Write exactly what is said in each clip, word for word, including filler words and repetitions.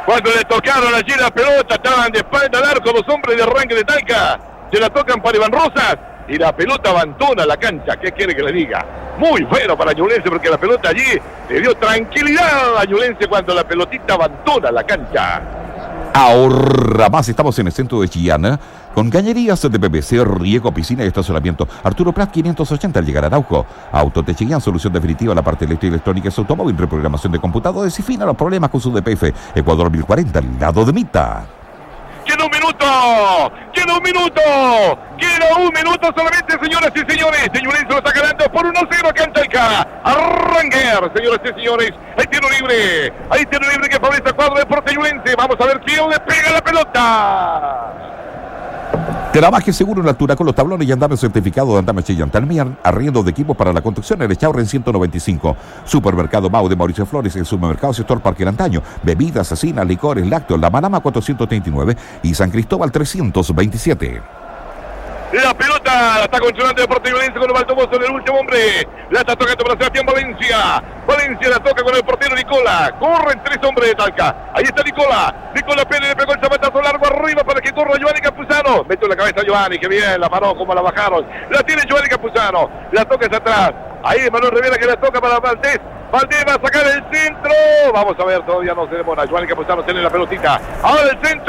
Cuando le tocaron allí la pelota, estaban de espalda al arco los hombres de Arranque de Talca. Se la tocan para Iván Rosas y la pelota abandona la cancha. ¿Qué quiere que le diga? Muy bueno para Ñublense porque la pelota allí le dio tranquilidad a Ñublense cuando la pelotita abandona la cancha. Ahora más estamos en el centro de Chillán, con cañerías de P V C, riego, piscina y estacionamiento. Arturo Prat quinientos ochenta al llegar a Arauco. Autos de Chillán, solución definitiva a la parte eléctrica y electrónica, es automóvil, reprogramación de computadores y fin a los problemas con su D P F. Ecuador mil cuarenta, al lado de Mita. ¡Queda un minuto! ¡Queda un minuto! ¡Queda un minuto solamente, señoras y señores! Ñublense lo está ganando por uno cero acá en Talca. Arranquer, señoras y señores. Hay tiro libre. Hay tiro libre que favorece a Cuadro Deportes Ñublense. Vamos a ver quién le pega la pelota. Trabaje seguro en la altura con los tablones y andame certificado de andame Chillán. También arriendo de equipos para la construcción en el Echaurren ciento noventa y cinco. Supermercado Mau de Mauricio Flores, el supermercado sector Parque El Antaño. Bebidas, asesinas, licores, lácteos, La Manama cuatrocientos treinta y nueve y San Cristóbal trescientos veintisiete. La pelota la está controlando Deportes Ñublense con el Baltomoso en el último hombre. La está tocando para Sebastián Valencia. Valencia la toca con el portero Nicola. Corren tres hombres de Talca. Ahí está Nicola. Nicola Pérez le pegó el zapatazo largo arriba para que corra Giovanni Campuzano. Mete en la cabeza a Giovanni, que bien, la paró como la bajaron. La tiene Giovanni Campuzano. La toca hacia atrás. Ahí Manuel Rivera que la toca para Valdés. Valdés va a sacar el centro. Vamos a ver, todavía no se demora. Giovanni Campuzano tiene la pelotita. Ahora el centro.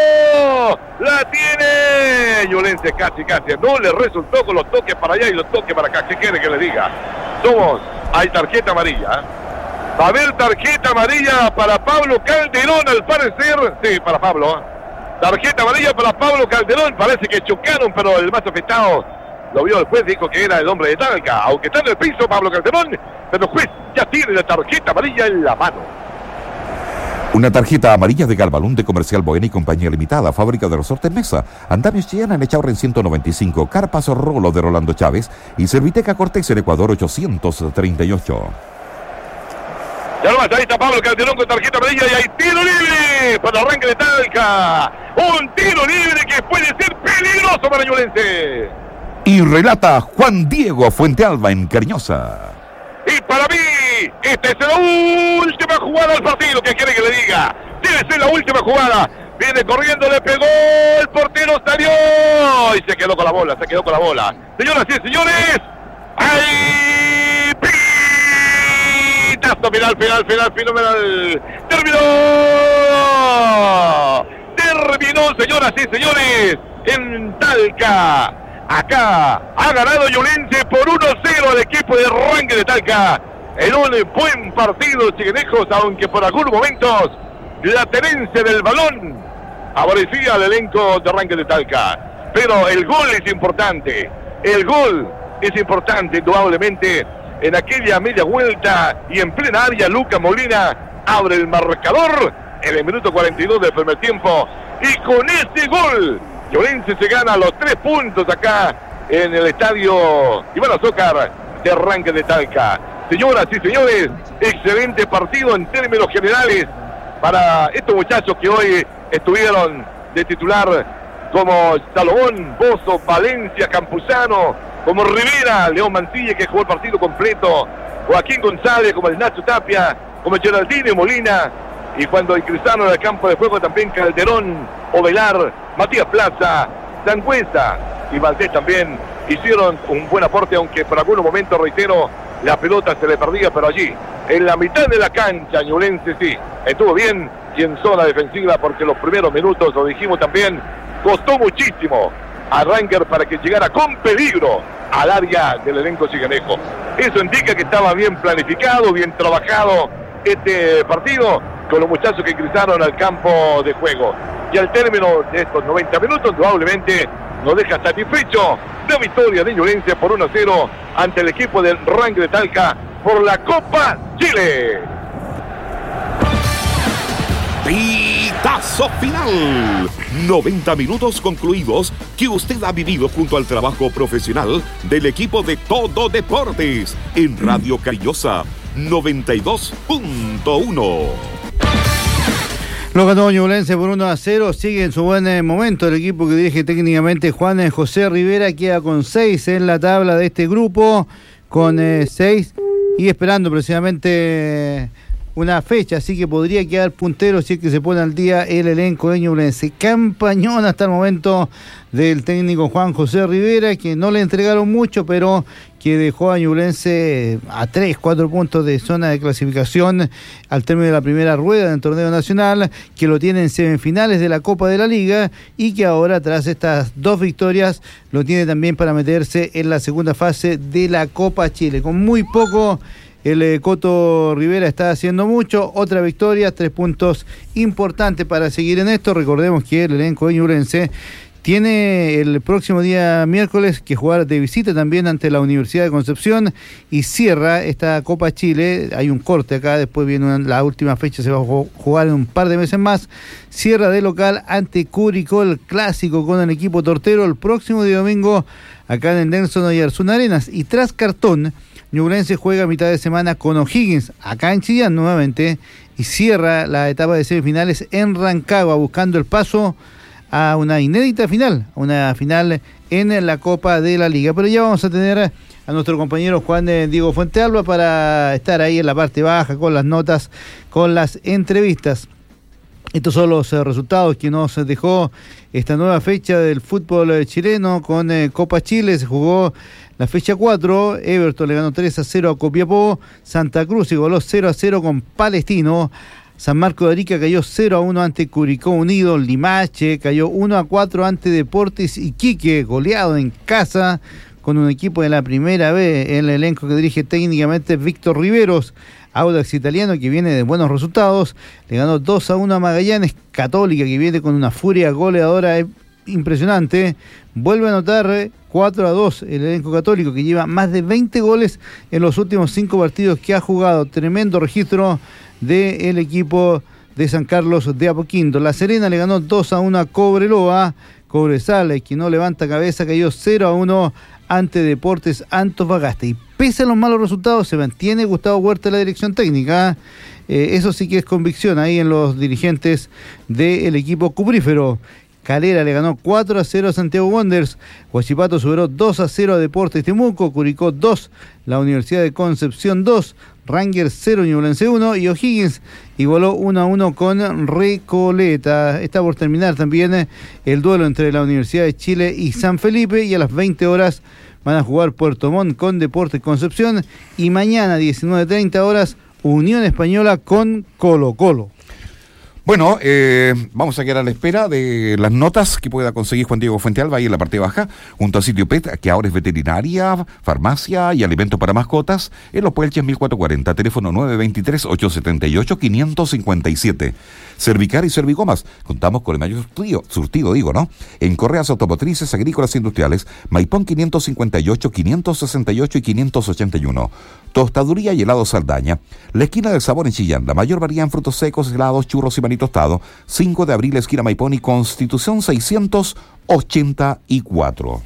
La tiene Ñublense casi, casi. No le resultó con los toques para allá y los toques para acá. ¿Qué quiere que le diga? Somos. Hay tarjeta amarilla. Va a haber tarjeta amarilla para Pablo Calderón, al parecer. Sí, para Pablo. Tarjeta amarilla para Pablo Calderón. Parece que chocaron, pero el más afectado lo vio el juez, dijo que era el hombre de Talca. Aunque está en el piso Pablo Calderón, pero el juez ya tiene la tarjeta amarilla en la mano. Una tarjeta amarilla de Galbalún de Comercial Boena y Compañía Limitada, fábrica de resortes Mesa, Andamios Chillán en Echaurren ciento noventa y cinco, Carpas Rolo de Rolando Chávez y Serviteca Cortex en Ecuador ochocientos treinta y ocho. Ya nomás, ahí está Pablo Calderón con tarjeta amarilla y hay tiro libre para el Arranque de Talca. Un tiro libre que puede ser peligroso para Ñublense. Y relata Juan Diego Fuentealba en Cariñosa. Y para mí, esta es la última jugada del partido. ¿Qué quiere que le diga? Debe ser la última jugada. Viene corriendo, le pegó el portero, salió y se quedó con la bola, se quedó con la bola. Señoras y señores, ¡ay! Pitazo final, final, final, final. ¡Terminó! ¡Terminó, señoras y señores! En Talca. Acá ha ganado Ñublense por uno cero al equipo de Arranque de Talca. En un buen partido, chiquenejos, aunque por algunos momentos la tenencia del balón favorecía al elenco de Arranque de Talca. Pero el gol es importante. El gol es importante, indudablemente. En aquella media vuelta y en plena área, Luca Molina abre el marcador en el minuto cuarenta y dos del primer tiempo. Y con ese gol, Ñublense se gana los tres puntos acá en el estadio Iván Azócar de Arranque de Talca. Señoras y señores, excelente partido en términos generales para estos muchachos que hoy estuvieron de titular, como Salomón, Bozo, Valencia, Campuzano, como Rivera, León Mancilla, que jugó el partido completo, Joaquín González, como el Nacho Tapia, como Geraldine Molina, y cuando ingresaron al campo de juego también Calderón, Ovelar, Matías Plaza, Sangüesa y Valdés también hicieron un buen aporte, aunque por algunos momentos, reitero, la pelota se le perdía, pero allí, en la mitad de la cancha, Ñublense sí, estuvo bien y en zona defensiva, porque los primeros minutos, lo dijimos también, costó muchísimo a Arranquer para que llegara con peligro al área del elenco chicanejo. Eso indica que estaba bien planificado, bien trabajado este partido, con los muchachos que ingresaron al campo de juego. Y al término de estos noventa minutos, probablemente nos deja satisfecho la victoria de Ñublense por uno a cero ante el equipo del Arranque de Talca por la Copa Chile. Pitazo final. noventa minutos concluidos que usted ha vivido junto al trabajo profesional del equipo de Todo Deportes en Radio Cariñosa noventa y dos punto uno. Lo ganó Ñublense por uno a cero, sigue en su buen eh, momento el equipo que dirige técnicamente Juan eh, José Rivera, queda con seis en la tabla de este grupo, con eh, seis y esperando precisamente una fecha, así que podría quedar puntero si es que se pone al día el elenco de Ñublense. Campañón hasta el momento del técnico Juan José Rivera, que no le entregaron mucho, pero que dejó a Ñublense a tres, cuatro puntos de zona de clasificación al término de la primera rueda del torneo nacional, que lo tiene en semifinales de la Copa de la Liga y que ahora, tras estas dos victorias, lo tiene también para meterse en la segunda fase de la Copa Chile. Con muy poco, el eh, Coto Rivera está haciendo mucho. Otra victoria, tres puntos importantes para seguir en esto. Recordemos que el elenco de Ñublense tiene el próximo día miércoles que jugar de visita también ante la Universidad de Concepción y cierra esta Copa Chile. Hay un corte acá, después viene una, la última fecha, se va a jugar en un par de meses más. Cierra de local ante Curicó, el clásico con el equipo tortero, el próximo día domingo acá en el Nelson Oyarzún Arenas. Y tras cartón, Ñublense juega a mitad de semana con O'Higgins, acá en Chillán nuevamente, y cierra la etapa de semifinales en Rancagua, buscando el paso a una inédita final, una final en la Copa de la Liga. Pero ya vamos a tener a nuestro compañero Juan Diego Fuentealba para estar ahí en la parte baja con las notas, con las entrevistas. Estos son los eh, resultados que nos dejó esta nueva fecha del fútbol chileno con eh, Copa Chile. Se jugó la fecha cuatro, Everton le ganó tres a cero a Copiapó, Santa Cruz igualó cero a cero con Palestino, San Marcos de Arica cayó cero a uno ante Curicó Unido, Limache cayó uno a cuatro ante Deportes Iquique, goleado en casa con un equipo de la primera B, el elenco que dirige técnicamente Víctor Riveros. Audax Italiano, que viene de buenos resultados, le ganó dos a uno a Magallanes. Católica, que viene con una furia goleadora impresionante, vuelve a anotar cuatro a dos el elenco católico, que lleva más de veinte goles en los últimos cinco partidos que ha jugado. Tremendo registro del equipo de San Carlos de Apoquindo. La Serena le ganó dos a uno a Cobreloa. Cobresal, que no levanta cabeza, cayó cero a uno ante Deportes Antofagasta. Y pese a los malos resultados, se mantiene Gustavo Huerta en la dirección técnica. Eh, eso sí que es convicción ahí en los dirigentes del equipo cuprífero. Calera le ganó cuatro a cero a Santiago Wanderers. Huachipato superó dos a cero a Deportes Temuco. Curicó dos, la Universidad de Concepción dos, Rangers cero, Ñublense uno, y O'Higgins igualó uno a uno con Recoleta. Está por terminar también el duelo entre la Universidad de Chile y San Felipe, y a las veinte horas van a jugar Puerto Montt con Deportes Concepción, y mañana diecinueve treinta horas Unión Española con Colo Colo. Bueno, eh, vamos a quedar a la espera de las notas que pueda conseguir Juan Diego Fuentealba ahí en la parte baja, junto a Sitio Pet, que ahora es veterinaria, farmacia y alimentos para mascotas, en Los Puelches mil cuatrocientos cuarenta, teléfono nueve dos tres, ocho siete ocho, cinco cinco siete. Cervicar y Servigomas, contamos con el mayor surtido, surtido digo, ¿no? En correas automotrices, agrícolas e industriales, Maipón quinientos cincuenta y ocho, quinientos sesenta y ocho y quinientos ochenta y uno. Tostaduría y helado Saldaña, la esquina del sabor en Chillán, la mayor variedad en frutos secos, helados, churros y maní tostado, cinco de abril, esquina Maipón y Constitución seiscientos ochenta y cuatro.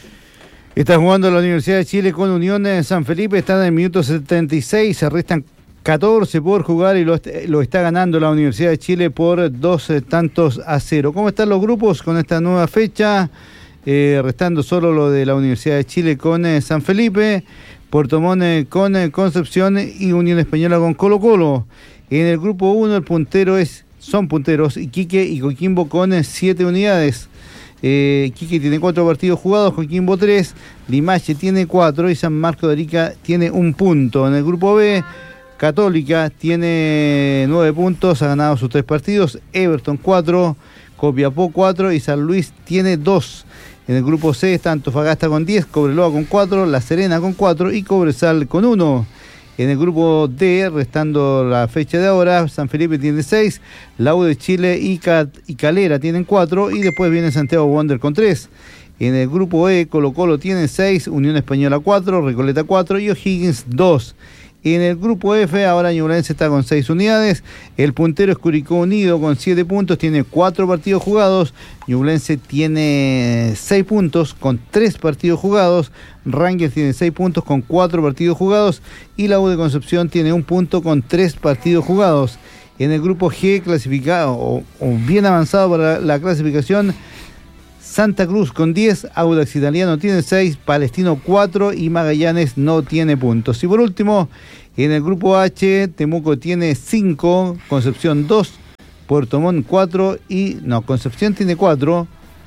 Está jugando la Universidad de Chile con Unión en San Felipe, están en el minuto setenta y seis, se restan catorce por jugar y lo, lo está ganando la Universidad de Chile por dos tantos a cero. ¿Cómo están los grupos con esta nueva fecha? Eh, restando solo lo de la Universidad de Chile con eh, San Felipe, Puerto Montt eh, con eh, Concepción y Unión Española con Colo Colo. En el grupo uno el puntero es, son punteros Iquique y Coquimbo con eh, siete unidades. Eh, Iquique tiene cuatro partidos jugados, Coquimbo tres, Limache tiene cuatro y San Marcos de Arica tiene un punto. En el grupo B, Católica tiene nueve puntos, ha ganado sus tres partidos, Everton cuatro, Copiapó cuatro y San Luis tiene dos. En el grupo C está Antofagasta con diez, Cobreloa con cuatro, La Serena con cuatro y Cobresal con uno. En el grupo D, restando la fecha de ahora, San Felipe tiene seis, la U de Chile y, Cat y Calera tienen cuatro y después viene Santiago Wander con tres. En el grupo E, Colo Colo tiene seis, Unión Española cuatro, Recoleta cuatro y O'Higgins dos. En el grupo F, ahora Ñublense está con seis unidades. El puntero es Curicó Unido con siete puntos, tiene cuatro partidos jugados. Ñublense tiene seis puntos con tres partidos jugados. Rangers tiene seis puntos con cuatro partidos jugados. Y la U de Concepción tiene un punto con tres partidos jugados. En el grupo G, clasificado o, o bien avanzado para la clasificación, Santa Cruz con diez, Audax Italiano tiene seis, Palestino cuatro y Magallanes no tiene puntos. Y por último, En el grupo H, Temuco tiene cinco, Concepción dos, Puerto Montt cuatro y... No, Concepción tiene cuatro,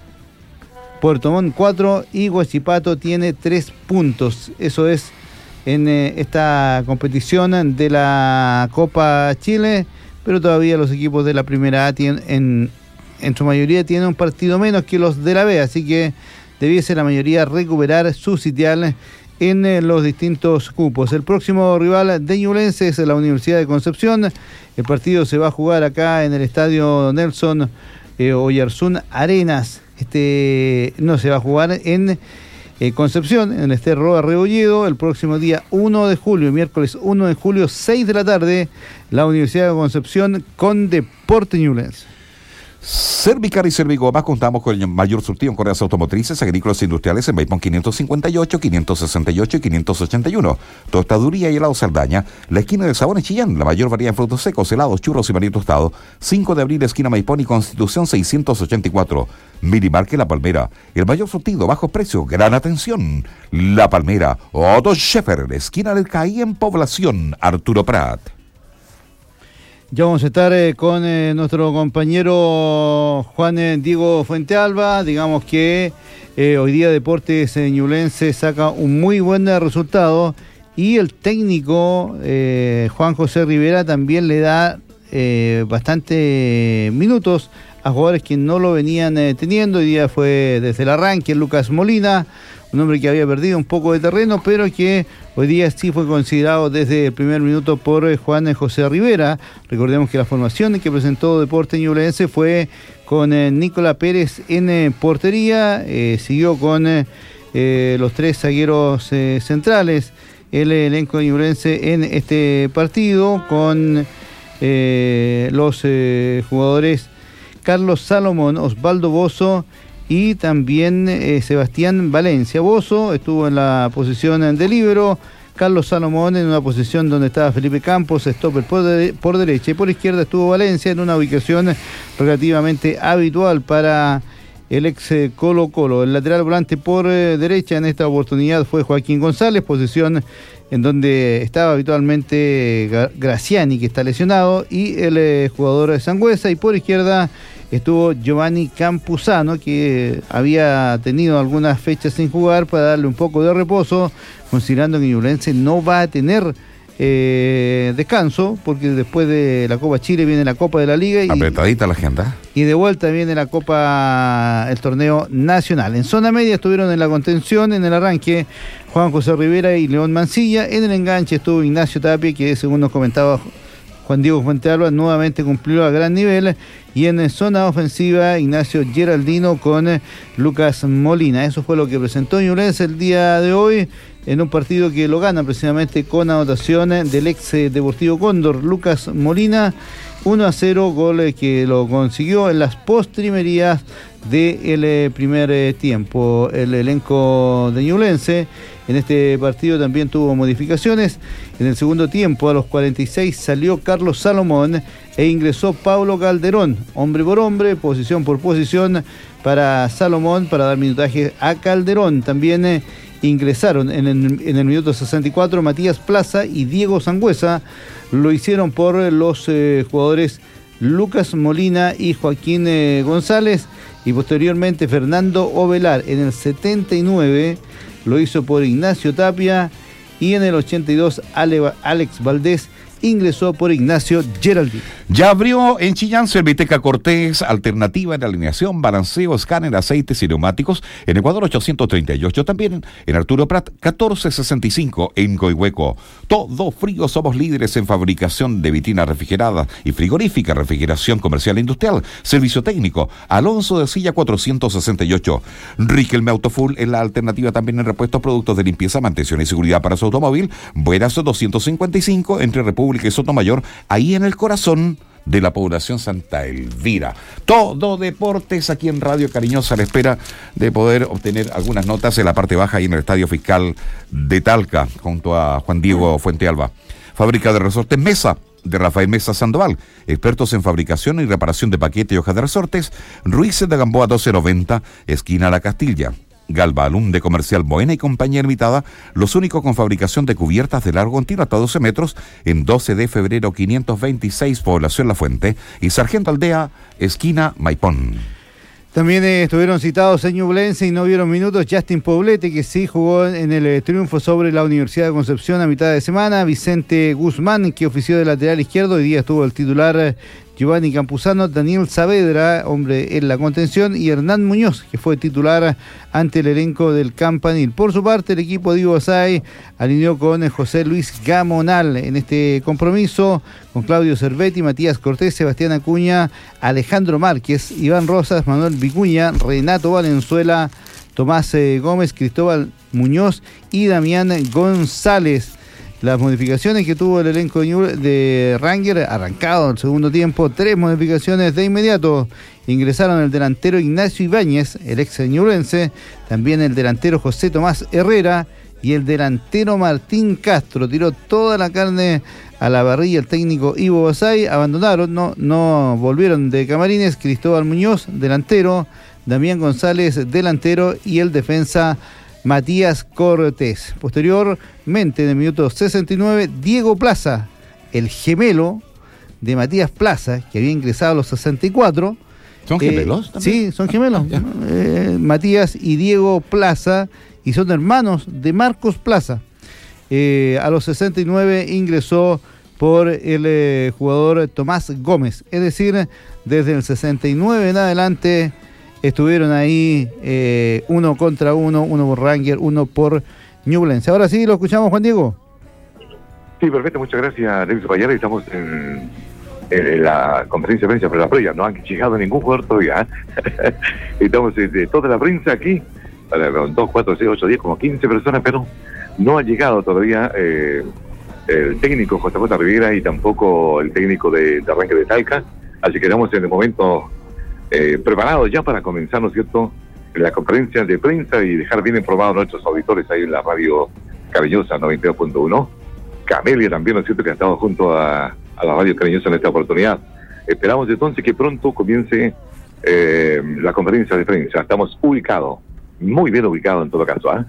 Puerto Montt cuatro y Huachipato tiene tres puntos. Eso es en eh, esta competición de la Copa Chile, pero todavía los equipos de la Primera A tienen, en, en su mayoría tienen un partido menos que los de la B, así que debiese la mayoría recuperar su sitial en eh, los distintos cupos. El próximo rival de Ñublense es la Universidad de Concepción. El partido se va a jugar acá en el estadio Nelson eh, Oyarzún Arenas. Este no se va a jugar en eh, Concepción, en el Estadio Roa Rebolledo, el próximo día uno de julio, miércoles uno de julio, seis de la tarde, la Universidad de Concepción con Deportes Ñublense. Servicar y Servigoma contamos con el mayor surtido en correas automotrices, agrícolas e industriales en Maipón quinientos cincuenta y ocho, quinientos sesenta y ocho y quinientos ochenta y uno. Tostaduría y helado Saldaña, la esquina de Sabón en Chillán, la mayor variedad en frutos secos, helados, churros y maní tostado. cinco de abril, esquina Maipón y Constitución seiscientos ochenta y cuatro. Minimarque La Palmera, el mayor surtido, bajos precios, gran atención. La Palmera, Otto Scheffer, esquina del Caí en Población, Arturo Prat. Ya vamos a estar eh, con eh, nuestro compañero Juan eh, Diego Fuentealba. Digamos que eh, hoy día Deportes eh, Ñublense saca un muy buen resultado y el técnico eh, Juan José Rivera también le da eh, bastante minutos a jugadores que no lo venían eh, teniendo. Hoy día fue desde el arranque Lucas Molina, un hombre que había perdido un poco de terreno, pero que hoy día sí fue considerado desde el primer minuto por eh, Juan José Rivera. Recordemos que la formación que presentó Deportes Ñublense fue con eh, Nicolás Pérez en eh, portería, eh, siguió con eh, eh, los tres zagueros eh, centrales, el elenco de Ñublense en este partido, con eh, los eh, jugadores Carlos Salomón, Osvaldo Bozo y también eh, Sebastián Valencia. Bozo estuvo en la posición de líbero, Carlos Salomón en una posición donde estaba Felipe Campos, stopper por, de, por derecha, y por izquierda estuvo Valencia en una ubicación relativamente habitual para el ex Colo Colo. El lateral volante por eh, derecha en esta oportunidad fue Joaquín González, posición en donde estaba habitualmente Graciani, que está lesionado, y el eh, jugador de Sangüesa, y por izquierda estuvo Giovanni Campuzano, que había tenido algunas fechas sin jugar para darle un poco de reposo, considerando que Ñublense no va a tener eh, descanso, porque después de la Copa Chile viene la Copa de la Liga. Y, apretadita la agenda. Y de vuelta viene la Copa, el torneo nacional. En zona media estuvieron en la contención, en el arranque, Juan José Rivera y León Mancilla. En el enganche estuvo Ignacio Tapia, que según nos comentaba Juan Diego Fuentealba, nuevamente cumplió a gran nivel. Y en zona ofensiva, Ignacio Geraldino con Lucas Molina. Eso fue lo que presentó Ñublense el día de hoy, en un partido que lo gana precisamente con anotación del ex Deportivo Cóndor, Lucas Molina, uno a cero, gol que lo consiguió en las postrimerías del primer tiempo. El elenco de Ñublense en este partido también tuvo modificaciones. En el segundo tiempo, a los cuarenta y seis, salió Carlos Salomón e ingresó Pablo Calderón, hombre por hombre, posición por posición para Salomón, para dar minutaje a Calderón. También eh, ingresaron en el, en el minuto sesenta y cuatro Matías Plaza y Diego Sangüesa. Lo hicieron por los eh, jugadores Lucas Molina y Joaquín eh, González, y posteriormente Fernando Ovelar en el setenta y nueve lo hizo por Ignacio Tapia, y en el ochenta y dos Ale, Alex Valdés ingresó por Ignacio Geraldino. Ya abrió en Chillán Serviteca Cortés, alternativa en alineación, balanceo, escáner, aceites y neumáticos, en Ecuador ochocientos treinta y ocho, también en Arturo Prat catorce sesenta y cinco, en Coihueco. Todo frío, somos líderes en fabricación de vitrinas refrigeradas y frigorífica, refrigeración comercial e industrial, servicio técnico, Alonso de Silla cuatrocientos sesenta y ocho. Riquelme Autofull es la alternativa también en repuestos, productos de limpieza, mantención y seguridad para su automóvil, Buenas doscientos cincuenta y cinco, entre República y Sotomayor, ahí en el corazón de la población Santa Elvira. Todo Deportes aquí en Radio Cariñosa, a la espera de poder obtener algunas notas en la parte baja ahí en el Estadio Fiscal de Talca, junto a Juan Diego Fuentealba. Fábrica de resortes Mesa, de Rafael Mesa Sandoval, expertos en fabricación y reparación de paquetes y hojas de resortes, Ruiz de Gamboa doce noventa, esquina La Castilla. Galvalum de Comercial Moena y Compañía Limitada, los únicos con fabricación de cubiertas de largo continuo hasta doce metros, en doce de febrero quinientos veintiséis, Población La Fuente, y Sargento Aldea, esquina Maipón. También eh, estuvieron citados en Ñublense y no vieron minutos Justin Poblete, que sí jugó en el eh, triunfo sobre la Universidad de Concepción a mitad de semana. Vicente Guzmán, que ofició de lateral izquierdo, hoy día estuvo el titular eh, Giovanni Campuzano, Daniel Saavedra, hombre en la contención, y Hernán Muñoz, que fue titular ante el elenco del Campanil. Por su parte, el equipo de Ibosay alineó con José Luis Gamonal en este compromiso, con Claudio Cervetti, Matías Cortés, Sebastián Acuña, Alejandro Márquez, Iván Rosas, Manuel Vicuña, Renato Valenzuela, Tomás eh, Gómez, Cristóbal Muñoz y Damián González. Las modificaciones que tuvo el elenco de Ranger, arrancado en el segundo tiempo, tres modificaciones de inmediato. Ingresaron el delantero Ignacio Ibáñez, el ex ñublense, también el delantero José Tomás Herrera y el delantero Martín Castro. Tiró toda la carne a la parrilla el técnico Ivo Basay. Abandonaron, no, no volvieron de camarines, Cristóbal Muñoz, delantero, Damián González, delantero, y el defensa Matías Cortés. Posteriormente, en el minuto sesenta y nueve, Diego Plaza, el gemelo de Matías Plaza, que había ingresado a los sesenta y cuatro. ¿Son gemelos eh, también? Sí, son gemelos. Ah, eh, Matías y Diego Plaza, y son hermanos de Marcos Plaza. Eh, a los sesenta y nueve ingresó por el eh, jugador Tomás Gómez. Es decir, desde el sesenta y nueve en adelante estuvieron ahí eh, uno contra uno, uno por Ranger, uno por Ñublense. Ahora sí, lo escuchamos, Juan Diego. Sí, perfecto, muchas gracias, David Bayar. Estamos en, en la conferencia de prensa para la previa. No han llegado ningún jugador todavía. Estamos de toda la prensa aquí, con dos, cuatro, seis, ocho, diez, como quince personas, pero no ha llegado todavía eh, el técnico J J Rivera y tampoco el técnico de, de Arranque de Talca. Así que estamos en el momento Eh, preparados ya para comenzar, ¿no es cierto?, la conferencia de prensa y dejar bien informados a nuestros auditores ahí en la radio Cariñosa noventa y dos punto uno. Camelia también, ¿no es cierto?, que ha estado junto a, a la radio Cariñosa en esta oportunidad. Esperamos entonces que pronto comience eh, la conferencia de prensa. Estamos ubicados, muy bien ubicados en todo caso. ¿eh?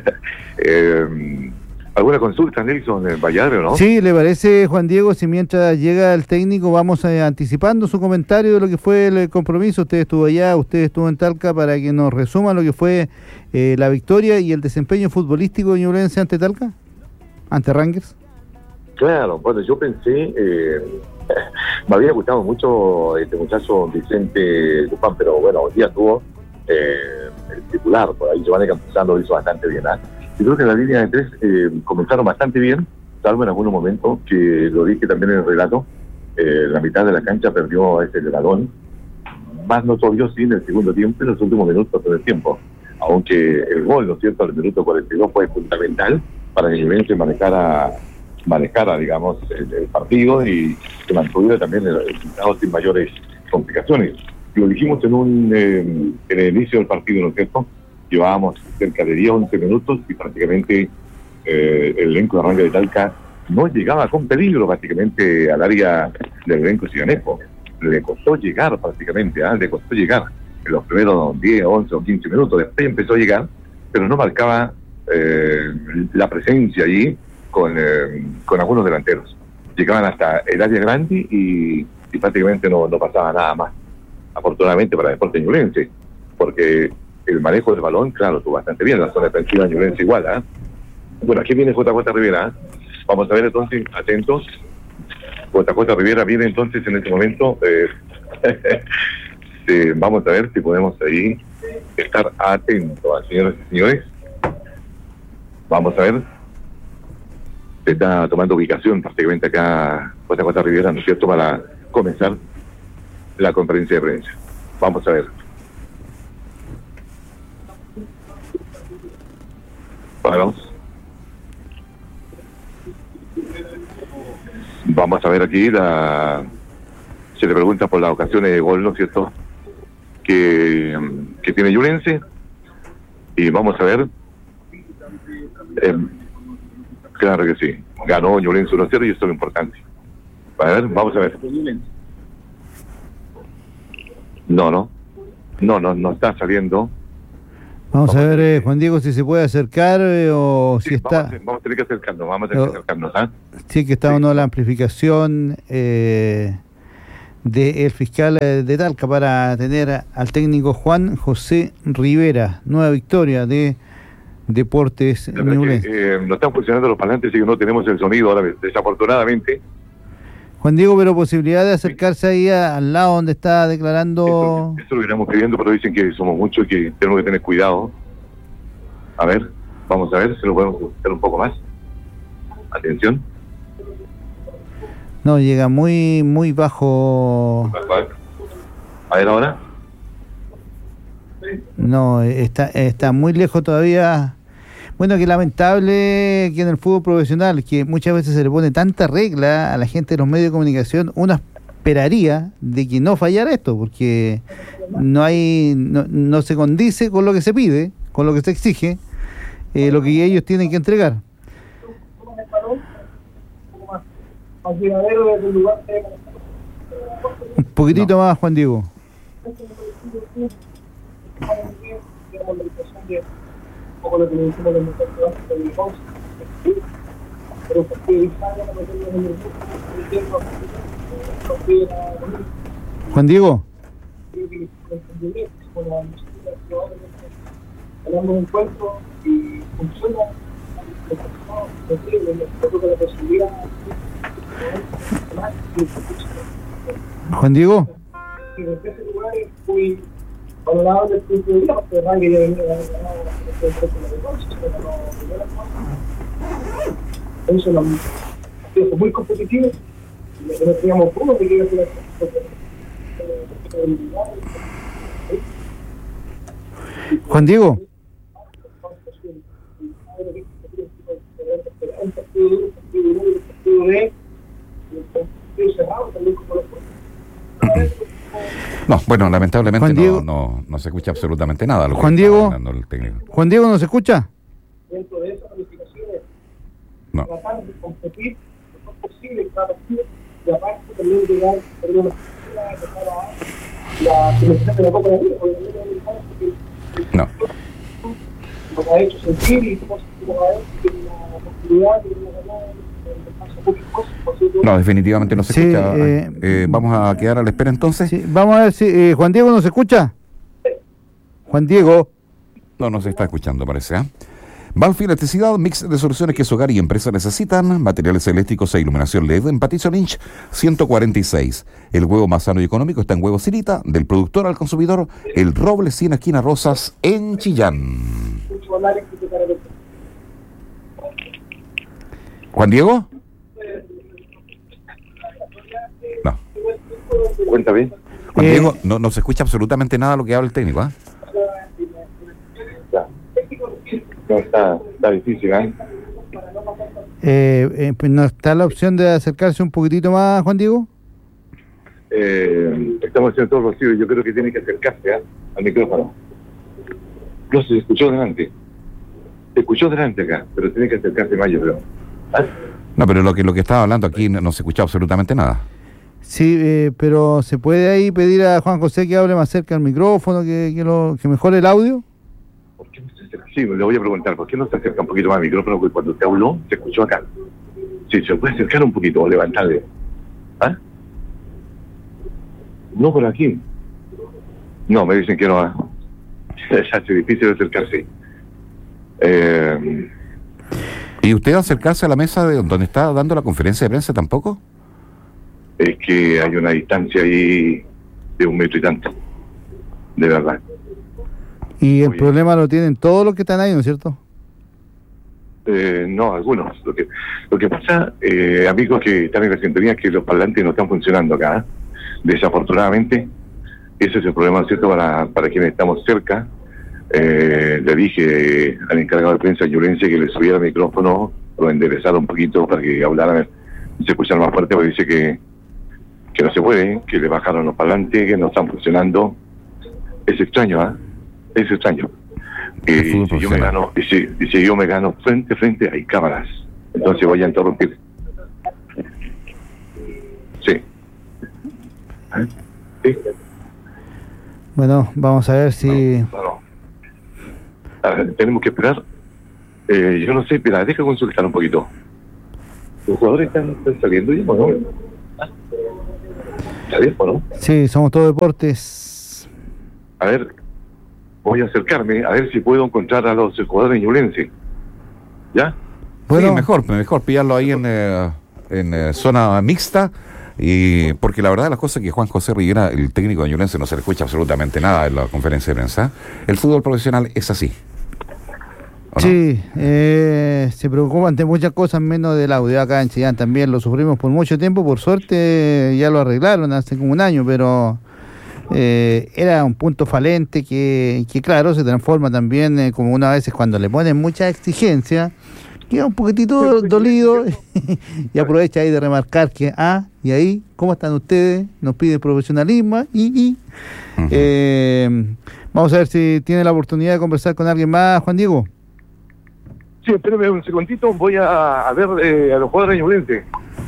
eh, ¿Alguna consulta, Nelson, en Valladolid, no? Sí, ¿le parece, Juan Diego, si mientras llega el técnico vamos eh, anticipando su comentario de lo que fue el compromiso? Usted estuvo allá, usted estuvo en Talca, para que nos resuma lo que fue eh, la victoria y el desempeño futbolístico de Ñublense ante Talca, ante Rangers. Claro, bueno, yo pensé, eh, me había gustado mucho este muchacho Vicente Guzmán, pero bueno, hoy día tuvo eh, el titular, por ahí Giovanni Campuzano lo hizo bastante bien, ¿eh? Yo creo que la línea de tres eh, comenzaron bastante bien, salvo en algunos momentos, que lo dije también en el relato, eh, la mitad de la cancha perdió ese balón, más notorio sí en el segundo tiempo, en los últimos minutos del tiempo, aunque el gol, ¿no es cierto?, al minuto cuarenta y dos fue fundamental para que Ñublense manejara, manejara, digamos, el, el partido y se mantuviera también el resultado sin mayores complicaciones. Lo dijimos en un eh, en el inicio del partido, ¿no es cierto?, llevábamos cerca de diez, once minutos y prácticamente eh, el elenco de Arranque de Talca no llegaba con peligro prácticamente al área del elenco ciganejo. Le costó llegar prácticamente, ¿eh? le costó llegar en los primeros diez, once o quince minutos. Después empezó a llegar, pero no marcaba eh, la presencia allí con, eh, con algunos delanteros. Llegaban hasta el área grande y, y prácticamente no, no pasaba nada más. Afortunadamente para el Deportes Ñublense, porque el manejo del balón, claro, estuvo bastante bien. La zona defensiva de Ñublense igual, ¿eh? Bueno, aquí viene J J Rivera. ¿eh? Vamos a ver entonces, atentos. J J Rivera viene entonces en este momento. Eh, eh, vamos a ver si podemos ahí estar atentos, señoras y señores. Vamos a ver. Se está tomando ubicación prácticamente acá J J Rivera, ¿no es cierto?, para comenzar la conferencia de prensa. Vamos a ver. Vamos. Vamos a ver aquí, la se le pregunta por las ocasiones de gol, ¿no es cierto?, que, que tiene Ñublense. Y vamos a ver. Eh, claro que sí. Ganó Ñublense uno a cero y esto es lo importante. A ver, vamos a ver. No, no. No, no, no está saliendo. Vamos, vamos a ver, eh, Juan Diego, si se puede acercar eh, o sí, si está... Vamos a, vamos a tener que acercarnos, vamos a tener o, que acercarnos, ¿ah? Sí, que está sí. o no la amplificación eh, del fiscal de Talca para tener al técnico Juan José Rivera. Nueva victoria de Deportes Ñublense. Eh, no están funcionando los parlantes, así que no tenemos el sonido ahora, desafortunadamente. Juan Diego, pero posibilidad de acercarse ahí a, al lado donde está declarando... Eso, eso lo que estamos pidiendo, pero dicen que somos muchos y que tenemos que tener cuidado. A ver, vamos a ver si lo podemos hacer un poco más. Atención. No, llega muy muy bajo. A ver ahora. No, está está muy lejos todavía. Bueno, que lamentable que en el fútbol profesional, que muchas veces se le pone tanta regla a la gente de los medios de comunicación, uno esperaría de que no fallara esto, porque no hay no, no se condice con lo que se pide, con lo que se exige, eh, lo que ellos tienen que entregar. Un poquitito no. más, Juan Diego. Juan Diego. Juan Diego. Valorado desde el punto de vista, porque Rangue ya venía ganando el negocio, pero eso es muy competitivo, no teníamos uno que quiera hacer Juan Diego. No, bueno, lamentablemente Diego, no, no, no se escucha absolutamente nada. Lo Juan que Diego, el técnico. Juan Diego, ¿no se escucha? Dentro de esas planificaciones, no. tratar de competir lo más posible en cada partido y aparte también llegar a una la selección de la Copa de la Vida, porque no. lo ha hecho sentir y cómo se ha hecho que la posibilidad de ganar. No, definitivamente no se sí, escucha. Eh, eh, vamos a quedar a la espera entonces. Sí, vamos a ver si eh, Juan Diego nos escucha. Juan Diego. No nos está escuchando, parece. ¿eh? Valfi Electricidad, mix de soluciones que su hogar y empresa necesitan. Materiales eléctricos e iluminación L E D en Patricio Lynch ciento cuarenta y seis. El huevo más sano y económico está en Huevo Cirita, del productor al consumidor, El Roble cien esquina Rosas en Chillán. Juan Diego. No. Cuenta bien. Juan Eh, Diego, no, no se escucha absolutamente nada de lo que habla el técnico, ¿eh? No, está, está difícil, ¿eh? Eh, eh, pues ¿no está la opción de acercarse un poquitito más, Juan Diego? Eh, estamos haciendo todo lo posible. Yo creo que tiene que acercarse ¿eh? al micrófono. No se escuchó delante. Se escuchó delante acá, pero tiene que acercarse más, yo creo. ¿Ah? No, pero lo que lo que estaba hablando aquí no, no se escucha absolutamente nada. Sí, eh, pero ¿se puede ahí pedir a Juan José que hable más cerca al micrófono, que, que, lo, que mejore el audio? ¿Por qué no se acerca? Sí, le voy a preguntar, ¿por qué no se acerca un poquito más al micrófono? Porque cuando usted habló, se escuchó acá. Sí, se puede acercar un poquito o levantarle. ¿Ah? No por aquí. No, me dicen que no. ¿eh? Se hace difícil acercarse. Eh... ¿Y usted acercarse a la mesa de donde está dando la conferencia de prensa tampoco? Es que hay una distancia ahí de un metro y tanto. De verdad. Y el Oye. problema lo tienen todos los que están ahí, ¿no es cierto? Eh, no, algunos. Lo que lo que pasa, eh, amigos que están en la sintonía, es que los parlantes no están funcionando acá. ¿eh? Desafortunadamente, ese es el problema, ¿cierto? Para, para quienes estamos cerca. Eh, le dije al encargado de prensa ñublense que le subiera el micrófono, lo enderezara un poquito para que hablara, se escuchara más fuerte, porque dice que, que no se puede, que le bajaron los parlantes, que no están funcionando. Es extraño, ¿ah? ¿eh? Es extraño. Eh, y, si yo me gano, y, si, y si yo me gano frente a frente, hay cámaras. Entonces voy a interrumpir. Sí. ¿Eh? ¿Sí? Bueno, vamos a ver si... No, no. A ver, tenemos que esperar. Eh, yo no sé, espera, deja consultar un poquito. ¿Los jugadores están, están saliendo ya o no? ¿Está bien o no? Sí, somos todos deportes. A ver, voy a acercarme a ver si puedo encontrar a los jugadores ñublenses. ¿Ya? Bueno, sí, mejor, mejor pillarlo ahí en, eh, en eh, zona mixta. Y porque la verdad las cosas que Juan José Rivera, el técnico de Ñublense, no se le escucha absolutamente nada en la conferencia de prensa. El fútbol profesional es así. Sí, eh, se preocupan de muchas cosas menos del audio. Acá en Chillán también lo sufrimos por mucho tiempo, por suerte ya lo arreglaron hace como un año, pero eh, era un punto falente que, que claro, se transforma también eh, como una vez cuando le ponen mucha exigencia, queda un poquitito dolido y aprovecha ahí de remarcar que, ah, y ahí, ¿cómo están ustedes? Nos pide profesionalismo y, y uh-huh. eh, vamos a ver si tiene la oportunidad de conversar con alguien más, Juan Diego. Sí, espérame un segundito, voy a, a ver eh, a los jugadores ñublenses.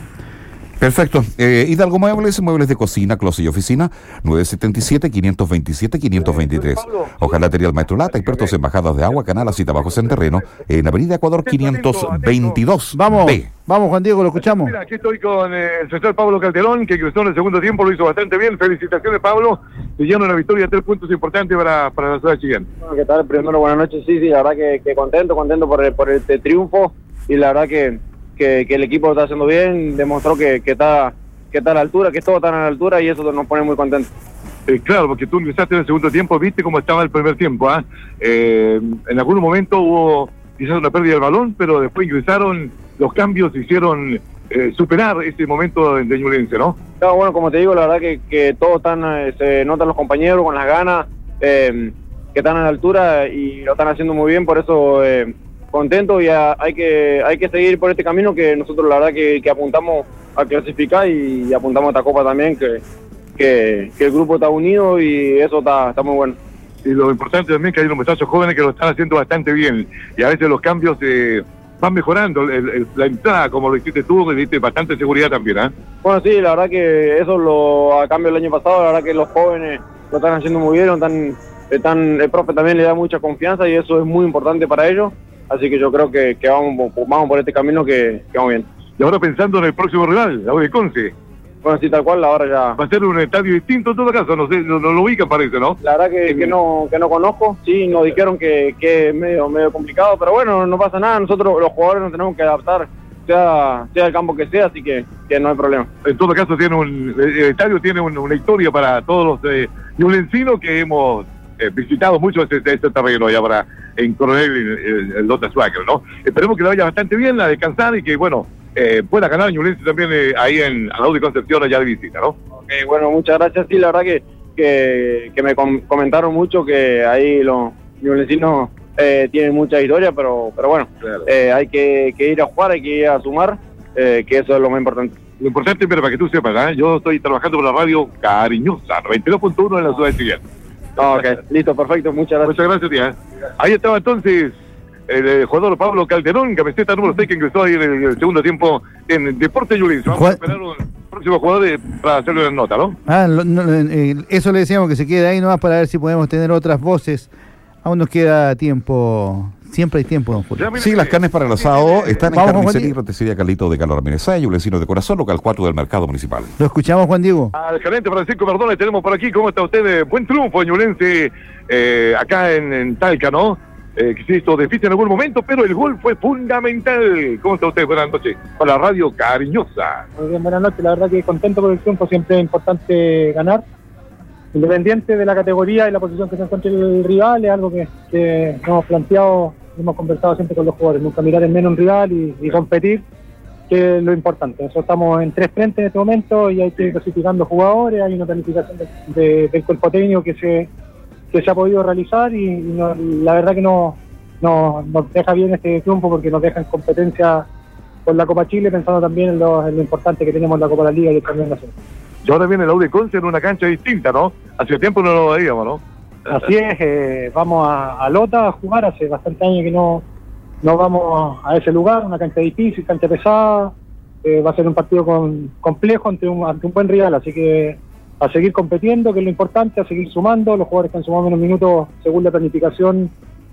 Perfecto. Eh, Hidalgo Muebles, muebles de cocina, closet y oficina, nueve siete siete, cinco dos siete, cinco dos tres. Hojalatería Maestro Lata, expertos en bajadas de agua, canales y trabajos en terreno, en Avenida Ecuador quinientos veintidós. Vamos, B. vamos Juan Diego, lo escuchamos. Mira, aquí estoy con eh, el señor Pablo Calderón, que ingresó en el segundo tiempo, lo hizo bastante bien. Felicitaciones, Pablo. Siguiendo una victoria, tres puntos importantes para, para la ciudad de Chillán. Bueno, ¿qué tal? Primero, buenas noches. Sí, sí, la verdad que, que contento, contento por, el, por este triunfo. Y la verdad que, que, que el equipo lo está haciendo bien, demostró que, que está... que está a la altura, que todos están a la altura y eso nos pone muy contentos. Eh, claro, porque tú ingresaste en el segundo tiempo, viste cómo estaba el primer tiempo. ¿eh? Eh, en algún momento hubo quizás una pérdida del balón, pero después ingresaron, los cambios hicieron eh, superar ese momento de, de Ñublense, ¿no? Claro, bueno, como te digo, la verdad que, que todos están, eh, se notan los compañeros con las ganas, eh, que están a la altura y lo están haciendo muy bien, por eso eh, contento y a, hay que hay que seguir por este camino que nosotros la verdad que, que apuntamos a clasificar y apuntamos a esta copa también, que, que, que el grupo está unido y eso está, está muy bueno. Y lo importante también es que hay unos muchachos jóvenes que lo están haciendo bastante bien y a veces los cambios eh, van mejorando, el, el, la entrada como lo hiciste tú, le diste bastante seguridad también. ¿eh? Bueno, sí, la verdad que eso lo a cambio del año pasado, la verdad que los jóvenes lo están haciendo muy bien, lo están, están, el profe también le da mucha confianza y eso es muy importante para ellos, así que yo creo que, que vamos, vamos por este camino que, que vamos bien. Y ahora pensando en el próximo rival, la U de Conce. Bueno, sí, tal cual, ahora ya... Va a ser un estadio distinto en todo caso, no sé, no, no lo ubica parece, ¿no? La verdad que, que no que no conozco, sí, nos dijeron que, que es medio, medio complicado, pero bueno, no pasa nada, nosotros los jugadores nos tenemos que adaptar, sea, sea el campo que sea, así que, que no hay problema. En todo caso, tiene un, el estadio tiene un, una historia para todos los eh, ñublencinos que hemos eh, visitado mucho este, este terreno allá para en Coronel, el, el Lota Swagger, ¿no? Esperemos que le vaya bastante bien, a descansar y que, bueno... Eh, pueda ganar Ñublense también eh, ahí en a la U de Concepción allá de visita, ¿no? Okay, bueno, muchas gracias. Sí, la verdad que, que, que me com- comentaron mucho que ahí los ñublencinos eh, tienen mucha historia, pero pero bueno, claro. eh, hay que, que ir a jugar, hay que ir a sumar, eh, que eso es lo más importante. Lo importante, pero para que tú sepas, ¿eh? Yo estoy trabajando por la radio Cariñosa, noventa y dos punto uno en la ciudad de Chillán. Ok, listo, perfecto, muchas gracias. Muchas gracias, tía. Ahí estaba entonces... el eh, jugador Pablo Calderón, camiseta número seis, que ingresó ahí en el, el segundo tiempo en Deportes Ñublense. Vamos Juan... a esperar un próximo jugador de, para hacerle una nota, ¿no? Ah, lo, no, eh, eso le decíamos que se quede ahí nomás para ver si podemos tener otras voces. Aún nos queda tiempo, siempre hay tiempo, don Julio. Sí, las carnes para el asado están en Carnicería y Roticería Carlito de Carlos Ramírez Sáenz, Ñublencino de corazón, local cuatro del Mercado Municipal. Lo escuchamos, Juan Diego. Al gerente Francisco Perdón le tenemos por aquí. ¿Cómo está usted? Buen triunfo, Ñublense, eh, acá en, en Talca, ¿no? Eh, que se hizo difícil en algún momento, pero el gol fue fundamental. ¿Cómo está usted? Buenas noches. Para la radio Cariñosa. Muy bien, buenas noches. La verdad que contento por el triunfo, siempre es importante ganar. Independiente de la categoría y la posición que se encuentre el rival, es algo que, que hemos planteado, hemos conversado siempre con los jugadores. Nunca mirar en menos un rival y, y competir, que es lo importante. Nosotros estamos en tres frentes en este momento y hay que ir clasificando jugadores, hay una planificación de, de, del cuerpo técnico que se... que se ha podido realizar y, y no, la verdad que no, no nos deja bien este triunfo porque nos deja en competencia con la Copa Chile, pensando también en lo, en lo importante que tenemos en la Copa de la Liga y el Campeonato Nacional. Y ahora viene la U de Conce en una cancha distinta, ¿no? Hace tiempo no lo veíamos, ¿no? Así es, eh, vamos a, a Lota a jugar, hace bastante años que no, no vamos a ese lugar, una cancha difícil, cancha pesada, eh, va a ser un partido con, complejo ante un, ante un buen rival, así que a seguir compitiendo, que es lo importante, a seguir sumando. Los jugadores que han sumado menos minutos según la planificación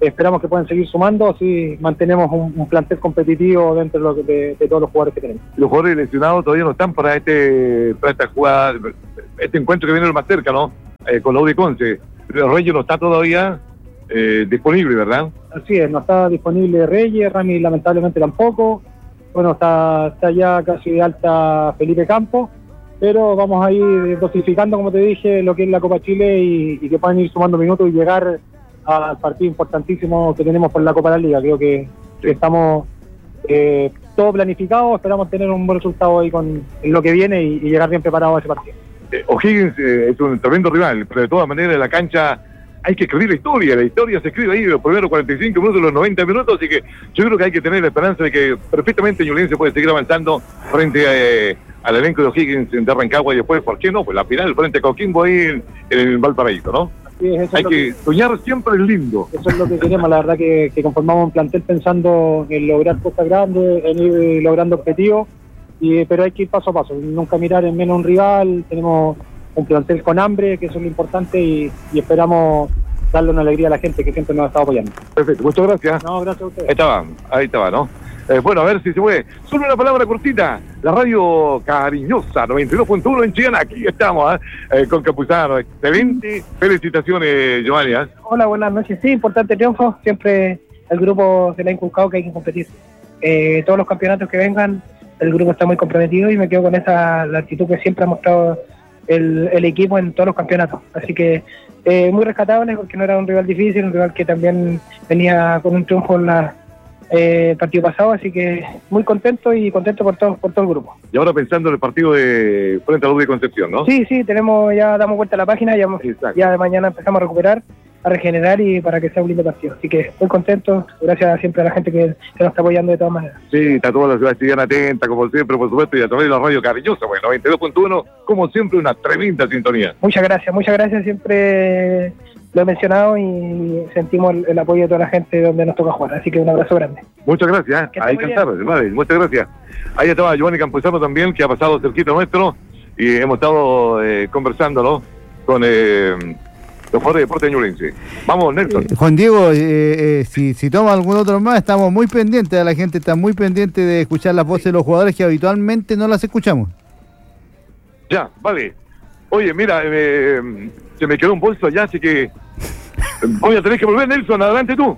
esperamos que puedan seguir sumando, así mantenemos un, un plantel competitivo dentro de, lo que, de, de todos los jugadores que tenemos. Los jugadores lesionados todavía no están para este para esta jugada, este encuentro que viene más cerca, ¿no? Eh, con la U de Conce. Reyes no está todavía eh, disponible, ¿verdad? Así es, no está disponible Reyes, Rami lamentablemente tampoco. Bueno, está, está ya casi de alta Felipe Campos, pero vamos a ir dosificando, como te dije, lo que es la Copa Chile y, y que puedan ir sumando minutos y llegar al partido importantísimo que tenemos por la Copa de la Liga. Creo que estamos eh, todo planificado, esperamos tener un buen resultado ahí con en lo que viene y, y llegar bien preparados a ese partido. Eh, O'Higgins eh, es un tremendo rival, pero de todas maneras en la cancha hay que escribir la historia, la historia se escribe ahí los primeros cuarenta y cinco minutos, los noventa minutos, así que yo creo que hay que tener la esperanza de que perfectamente Ñublense puede seguir avanzando frente a, eh, al elenco de O'Higgins de Rancagua y después, ¿por qué no? Pues la final frente a Coquimbo ahí en, en el Valparaíso, ¿no? Sí, eso hay es que, que soñar siempre es lindo. Eso es lo que queremos, la verdad que, que conformamos un plantel pensando en lograr cosas grandes, en ir logrando objetivos, y, pero hay que ir paso a paso, nunca mirar en menos un rival. Tenemos un plantel con hambre, que eso es lo importante, y, y esperamos darle una alegría a la gente que siempre nos ha estado apoyando. Perfecto, muchas gracias. No, gracias a ustedes. Ahí estaba, ahí estaba, ¿no? Eh, bueno, a ver si se puede. Solo una palabra cortita. La radio cariñosa, noventa y dos punto uno en Chillán. Aquí estamos, ¿eh? Eh, con Campuzano. Excelente. Felicitaciones, Giovanni. ¿eh? Hola, buenas noches. Sí, importante triunfo. Siempre el grupo se le ha inculcado que hay que competir. Eh, todos los campeonatos que vengan, el grupo está muy comprometido y me quedo con esa la actitud que siempre ha mostrado el, el equipo en todos los campeonatos. Así que eh, muy rescatable, porque no era un rival difícil, un rival que también venía con un triunfo en la eh, partido pasado, así que muy contento y contento por todo por todo el grupo. Y ahora pensando en el partido de frente a la U de Concepción, ¿no? Sí, sí, tenemos ya damos vuelta a la página, ya, ya de mañana empezamos a recuperar, a regenerar y para que sea un lindo partido. Así que muy contento, gracias siempre a la gente que, que nos está apoyando de todas maneras. Sí, está toda la ciudad chilena atenta, como siempre, por supuesto, y a través de la radio cariñosa, bueno, noventa y dos punto uno, como siempre, una tremenda sintonía. Muchas gracias, muchas gracias, siempre lo he mencionado y sentimos el, el apoyo de toda la gente donde nos toca jugar, así que un abrazo grande. Muchas gracias, ¿eh? Ahí cantar, vale, muchas gracias. Ahí estaba Giovanni Campuzano también, que ha pasado cerquita nuestro, y hemos estado eh, conversando, ¿no? Con eh, los jugadores de Deportes Ñublense. Vamos, Nelson. Eh, Juan Diego, eh, eh, si, si toma algún otro más, estamos muy pendientes, la gente está muy pendiente de escuchar las voces de los jugadores que habitualmente no las escuchamos. Ya, vale. Oye, mira, eh, se me quedó un bolso allá, así que voy a tener que volver, Nelson, adelante tú.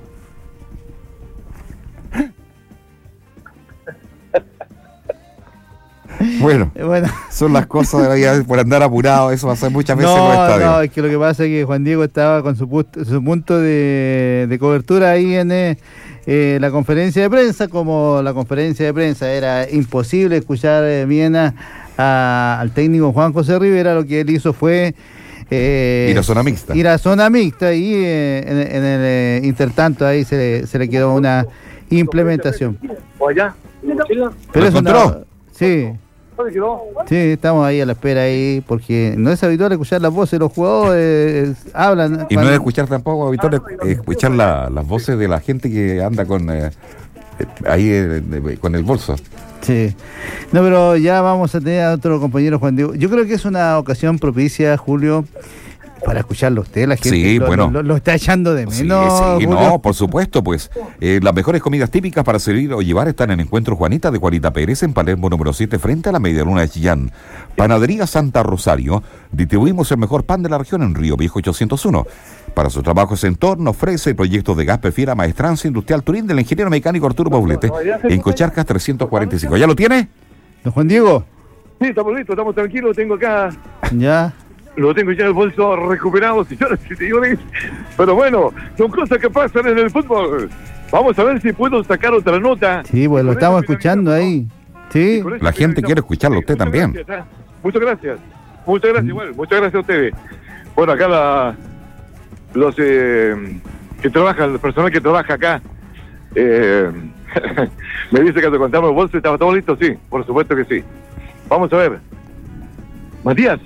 Bueno, Eh, bueno. son las cosas de la vida por andar apurado, eso pasa muchas veces No, en los estadios. no, es que lo que pasa es que Juan Diego estaba con su, put- su punto de, de cobertura ahí en eh, eh, la conferencia de prensa. Como la conferencia de prensa era imposible escuchar eh, bien a, a- al técnico Juan José Rivera, lo que él hizo fue eh, Ir a zona mixta. Ir a zona mixta y eh, en, en el eh, intertanto ahí se le, se le quedó una implementación. ¿O allá? Pero ¿Lo eso no- encontró? sí. ¿Dónde quedó? Sí, estamos ahí a la espera ahí, porque no es habitual escuchar las voces de los jugadores, eh, hablan. Y no cuando- es escuchar tampoco, habitual, es escuchar la- las voces de la gente que anda con eh, eh, ahí eh, de- con el bolso. Sí. No, pero ya vamos a tener a otro compañero, Juan Diego. Yo creo que es una ocasión propicia, Julio, para escucharlo usted. La gente Sí, lo, bueno. lo, lo está echando de menos. Sí, sí, Julio. no, por supuesto, pues eh, las mejores comidas típicas para servir o llevar están en Encuentro Juanita de Juanita Pérez en Palermo número siete frente a la Medialuna de Chillán. Panadería Santa Rosario, distribuimos el mejor pan de la región en Río Viejo ochocientos uno. Para sus trabajos en torno ofrece proyectos de gas, prefiera maestranza industrial Turín del ingeniero mecánico Arturo Paulete en Cocharcas trescientos cuarenta y cinco. ¿Ya lo tiene? Don Juan Diego, Sí, estamos listos, estamos tranquilos, tengo acá... ya. Lo tengo ya en el bolso recuperado, señoras y señores. Pero bueno, son cosas que pasan en el fútbol. Vamos a ver si puedo sacar otra nota. Sí, pues lo Con estamos eso escuchando finalizamos. ahí. Sí. Con eso La gente finalizamos. quiere escucharlo a usted muchas también. Gracias, ¿eh? Muchas gracias. Muchas gracias, igual. Muchas gracias a ustedes. Bueno, acá la, los eh, que trabajan, el personal que trabaja acá, eh, me dice que te contamos el bolso y estaba todo listo. Sí, por supuesto que sí. Vamos a ver. Matías.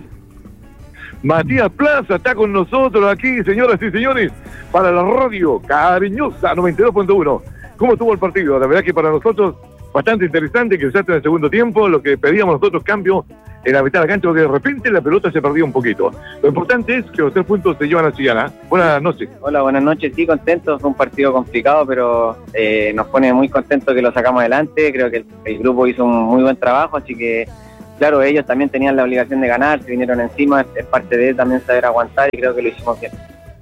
Matías Plaza está con nosotros aquí, señoras y señores, para la radio cariñosa noventa y dos punto uno. ¿Cómo estuvo el partido? La verdad que para nosotros bastante interesante, que se hace en el segundo tiempo, lo que pedíamos nosotros, cambio en la mitad de la cancha, porque de repente la pelota se perdió un poquito. Lo importante es que los tres puntos se llevan a Sillana. Buenas noches. Hola, buenas noches. Sí, contentos. Fue un partido complicado, pero eh, nos pone muy contentos que lo sacamos adelante. Creo que el, el grupo hizo un muy buen trabajo, así que, claro, ellos también tenían la obligación de ganar, se vinieron encima, es parte de también saber aguantar y creo que lo hicimos bien.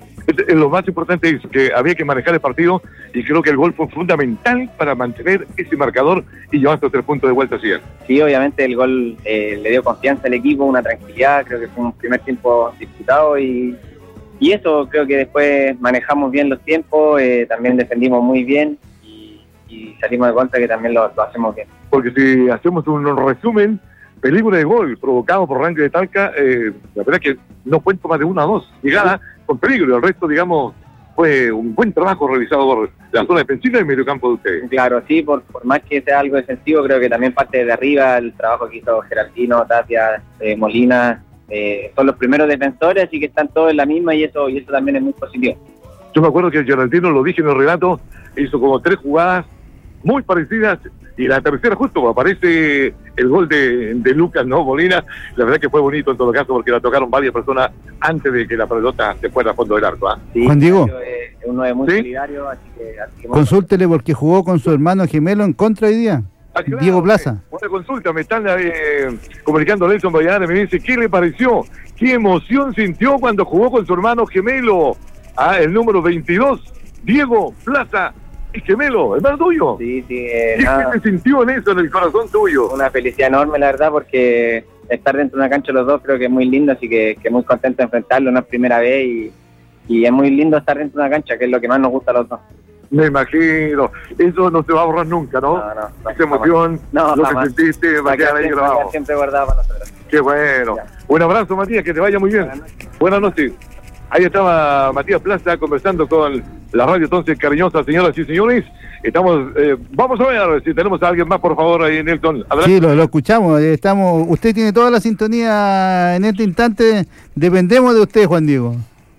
Lo más importante es que había que manejar el partido y creo que el gol fue fundamental para mantener ese marcador y llevar estos tres puntos de vuelta a Sillana. Sí, obviamente el gol eh, le dio confianza al equipo, una tranquilidad, creo que fue un primer tiempo disputado y, y eso, creo que después manejamos bien los tiempos, eh, también defendimos muy bien y, y salimos de cuenta que también lo, lo hacemos bien. Porque si hacemos un resumen, peligro de gol provocado por Rangue de Talca, eh, la verdad es que no cuento más de una o dos llegadas con peligro, el resto, digamos, fue un buen trabajo realizado por la zona defensiva y medio campo de ustedes. Claro, sí, por, por más que sea algo defensivo, creo que también parte de arriba, el trabajo que hizo Geraldino, Tapia, eh, Molina, eh, son los primeros defensores, así que están todos en la misma y eso, y eso también es muy positivo. Yo me acuerdo que Geraldino, lo dije en el relato, hizo como tres jugadas muy parecidas, y la tercera justo aparece el gol de, de Lucas, ¿no? Molina, la verdad que fue bonito en todo caso porque la tocaron varias personas antes de que la pelota se fuera a fondo del arco. ¿eh? Sí, Juan Diego, es un nueve muy ¿sí? solidario, así que... Así que consúltele porque jugó con su hermano gemelo en contra hoy día, Ah, claro, Diego Plaza. Una consulta, me están eh, comunicando Nelson Valladana, me dice, ¿qué le pareció? ¿Qué emoción sintió cuando jugó con su hermano gemelo? Ah, el número veintidós, Diego Plaza. ¿Es gemelo? ¿Hermano tuyo? Sí, sí. Eh, ¿Qué nada, se sintió en eso, en el corazón tuyo? una felicidad enorme, la verdad, porque estar dentro de una cancha los dos creo que es muy lindo, así que, que muy contento de enfrentarlo, no es primera vez y, y es muy lindo estar dentro de una cancha, que es lo que más nos gusta a los dos. Me imagino. Eso no se va a borrar nunca, ¿no? No, no, no, Esa emoción, no, lo jamás. que sentiste, va a quedar ahí siempre, grabado. va a quedar siempre guardado para nosotros. Qué bueno. Ya. Un abrazo, Matías, que te vaya muy bien. Buenas noches. Buenas noches. Ahí estaba Matías Plaza conversando con la radio entonces cariñosa, señoras y señores. Estamos, eh, vamos a ver si tenemos a alguien más, por favor, ahí, Nelson. Adelante. Sí, lo, lo escuchamos, eh, estamos, usted tiene toda la sintonía en este instante, dependemos de usted, Juan Diego.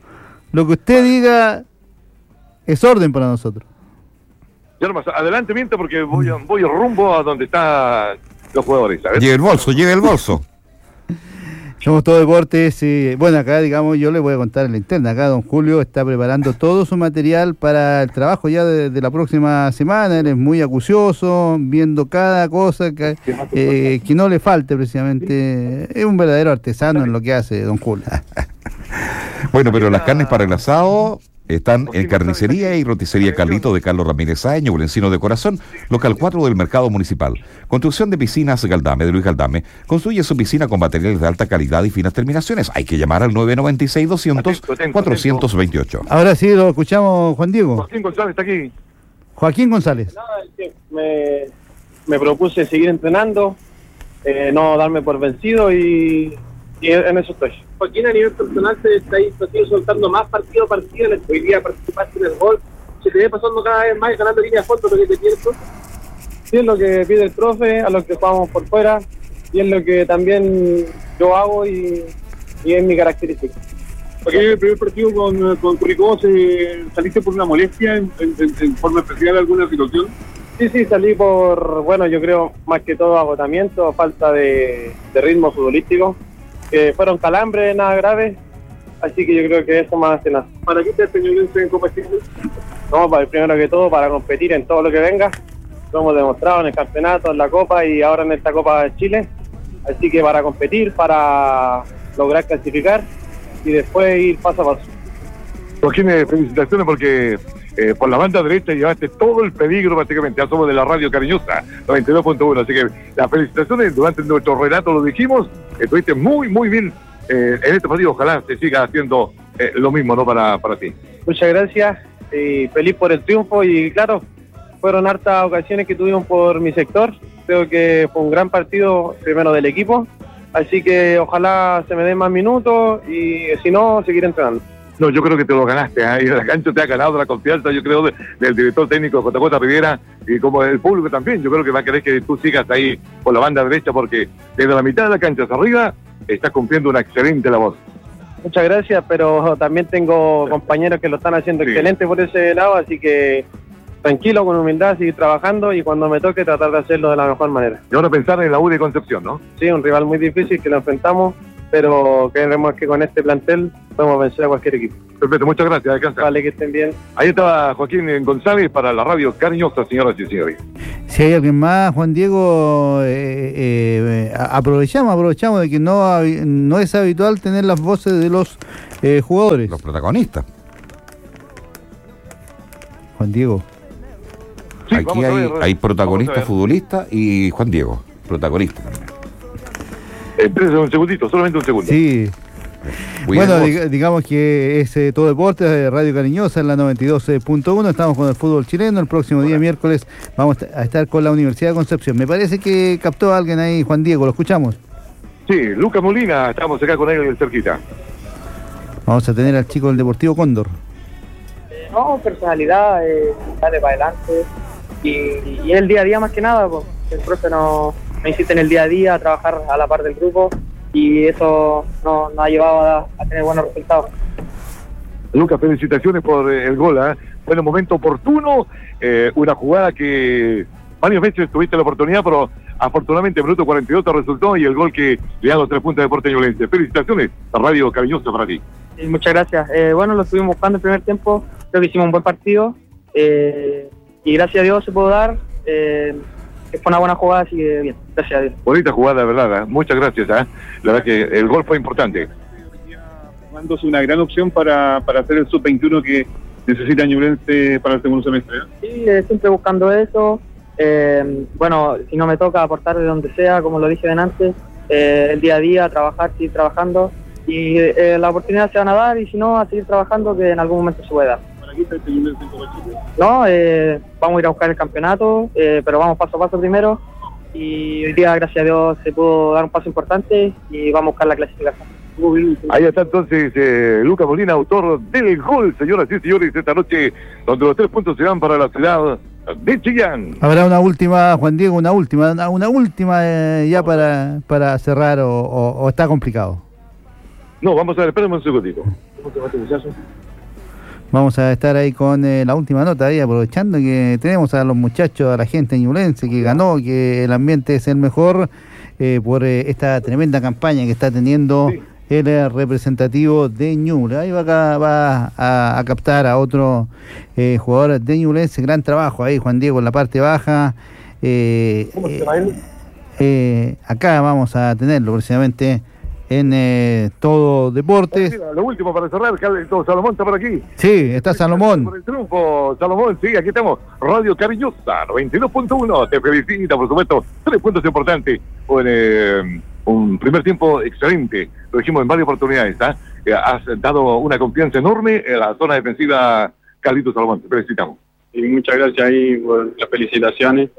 Lo que usted diga es orden para nosotros. Ya nomás, adelante, miento, porque voy, voy rumbo a donde están los jugadores. A ver. Lleve el bolso, lleve el bolso. Somos Todo Deportes. Eh, bueno, acá, digamos, yo le voy a contar en la interna. Acá don Julio está preparando todo su material para el trabajo ya de, de la próxima semana. Él es muy acucioso, viendo cada cosa que, eh, que no le falte precisamente. Es un verdadero artesano en lo que hace don Julio. Bueno, pero las carnes para el asado están en Carnicería y Roticería Carlito de Carlos Ramírez Sáenz, Ñublencino de Corazón, local cuatro del Mercado Municipal. Construcción de piscinas Galdame, de Luis Galdame. Construye su piscina con materiales de alta calidad y finas terminaciones. Hay que llamar al nueve nueve seis, doscientos, cuatrocientos veintiocho. Ahora sí lo escuchamos, Juan Diego. Joaquín González está aquí. Joaquín González. Nada, es que me, me propuse seguir entrenando, eh, no darme por vencido y, y en eso estoy. Joaquín, a nivel personal te estáis soltando más partido a partido, hoy día participaste en el gol, se te ve pasando cada vez más, ganando línea de fondo, lo que te pierdo. Sí, es lo que pide el profe, a los que jugamos por fuera, y es lo que también yo hago y, y es mi característica. Aquí en el primer partido con, con Curicó, ¿se, ¿saliste por una molestia en, en, en forma especial alguna situación? Sí, sí, salí por, bueno, yo creo más que todo agotamiento, falta de, de ritmo futbolístico, que fueron calambres, nada graves, así que yo creo que eso más hace nada. ¿Para qué te has tenido en Copa Chile? No, para, primero que todo, para competir en todo lo que venga, lo hemos demostrado en el campeonato, en la Copa y ahora en esta Copa de Chile, así que para competir, para lograr clasificar y después ir paso a paso. Joaquín, eh, felicitaciones porque eh, por la banda derecha llevaste todo el peligro prácticamente. Ya somos de la radio cariñosa, noventa y dos punto uno, así que las felicitaciones. Durante nuestro relato lo dijimos, estuviste muy, muy bien eh, en este partido. Ojalá se siga haciendo eh, lo mismo, ¿no? Para, para ti. Muchas gracias y feliz por el triunfo y claro, fueron hartas ocasiones que tuvimos por mi sector. Creo que fue un gran partido primero del equipo, así que ojalá se me den más minutos y si no, seguir entrenando. No, yo creo que te lo ganaste, ¿eh? Y la cancha te ha ganado la confianza, yo creo, de, del director técnico J J Rivera y como el público también. Yo creo que va a querer que tú sigas ahí por la banda derecha porque desde la mitad de la cancha hacia arriba estás cumpliendo una excelente labor. Muchas gracias, pero también tengo compañeros que lo están haciendo sí. excelente por ese lado, así que tranquilo, con humildad, seguir trabajando y cuando me toque tratar de hacerlo de la mejor manera. Y ahora pensar en la U de Concepción, ¿no? Sí, un rival muy difícil que lo enfrentamos, pero creemos que con este plantel podemos vencer a cualquier equipo. Perfecto, muchas gracias, descansa. Vale, que estén bien. Ahí estaba Joaquín González para la radio cariñosa, señoras y señores. Si hay alguien más, Juan Diego, eh, eh, aprovechamos, aprovechamos de que no, no es habitual tener las voces de los eh, jugadores. Los protagonistas. Juan Diego. Sí, Aquí hay, ver, hay protagonistas futbolistas y Juan Diego, protagonista también. Espérense un segundito, solamente un segundo. Sí. Bueno, dig digamos que es eh, Todo Deportes de Radio Cariñosa en la noventa y dos punto uno. Estamos con el fútbol chileno. El próximo día miércoles vamos a estar con la Universidad de Concepción. Me parece que captó a alguien ahí, Juan Diego. ¿Lo escuchamos? Sí, Lucas Molina. Estamos acá con él cerquita. Vamos a tener al chico del Deportivo Cóndor. Eh, no, personalidad, eh, sale para adelante. Y, y el día a día más que nada, pues, el profe nos no insiste en el día a día, a trabajar a la par del grupo. Y eso nos no ha llevado a, a tener buenos resultados. Lucas, felicitaciones por eh, el gol, ¿eh? Fue en un momento oportuno, eh, una jugada que varias veces tuviste la oportunidad, pero afortunadamente en minuto cuarenta y dos te resultó y el gol que le da los tres puntos de Deportes Ñublense. Felicitaciones, la radio cariñosa para ti. Sí, muchas gracias. Eh, bueno, lo estuvimos buscando el primer tiempo, creo que hicimos un buen partido eh, y gracias a Dios se pudo dar. Eh, Fue una buena jugada, así que bien, gracias a Dios. Bonita jugada, verdad, ¿eh? Muchas gracias. ¿eh? La verdad que el gol fue importante. Mandos una gran opción para, para hacer el sub veintiuno que necesita Ñublense para el segundo semestre. ¿eh? Sí, eh, siempre buscando eso. Eh, bueno, si no me toca aportar de donde sea, como lo dije antes, eh, el día a día, trabajar, seguir trabajando. Y eh, la oportunidad se van a dar y si no, a seguir trabajando, que en algún momento se puede dar. No, eh, vamos a ir a buscar el campeonato, eh, pero vamos paso a paso primero y hoy día, gracias a Dios, se pudo dar un paso importante y vamos a buscar la clasificación. Ahí está entonces eh, Lucas Molina, autor del gol, señoras y señores, esta noche, donde los tres puntos se van para la ciudad de Chillán. Habrá una última, Juan Diego, una última, una, una última eh, ya para, para cerrar o, o, o está complicado. No, vamos a ver, espérame un segundito. Vamos a estar ahí con eh, la última nota, ahí aprovechando que tenemos a los muchachos, a la gente ñublense que ganó, que el ambiente es el mejor eh, por eh, esta tremenda campaña que está teniendo sí. el eh, representativo de Ñuble. Ahí va, a, va a, a captar a otro eh, jugador de Ñublense, gran trabajo ahí, Juan Diego, en la parte baja. Eh, ¿Cómo se llama él? Eh, acá vamos a tenerlo precisamente en eh, Todo Deportes. Lo último para cerrar, Carlos Salomón está por aquí. Sí, está Salomón. Por el triunfo, Salomón, sí, aquí estamos. Radio Cariñosa, noventa y dos punto uno. Te felicita, por supuesto. Tres puntos importantes. Un, eh, un primer tiempo excelente. Lo dijimos en varias oportunidades. ¿eh? Has dado una confianza enorme en la zona defensiva, Carlitos Salomón. Te felicitamos. Y muchas gracias ahí por las felicitaciones.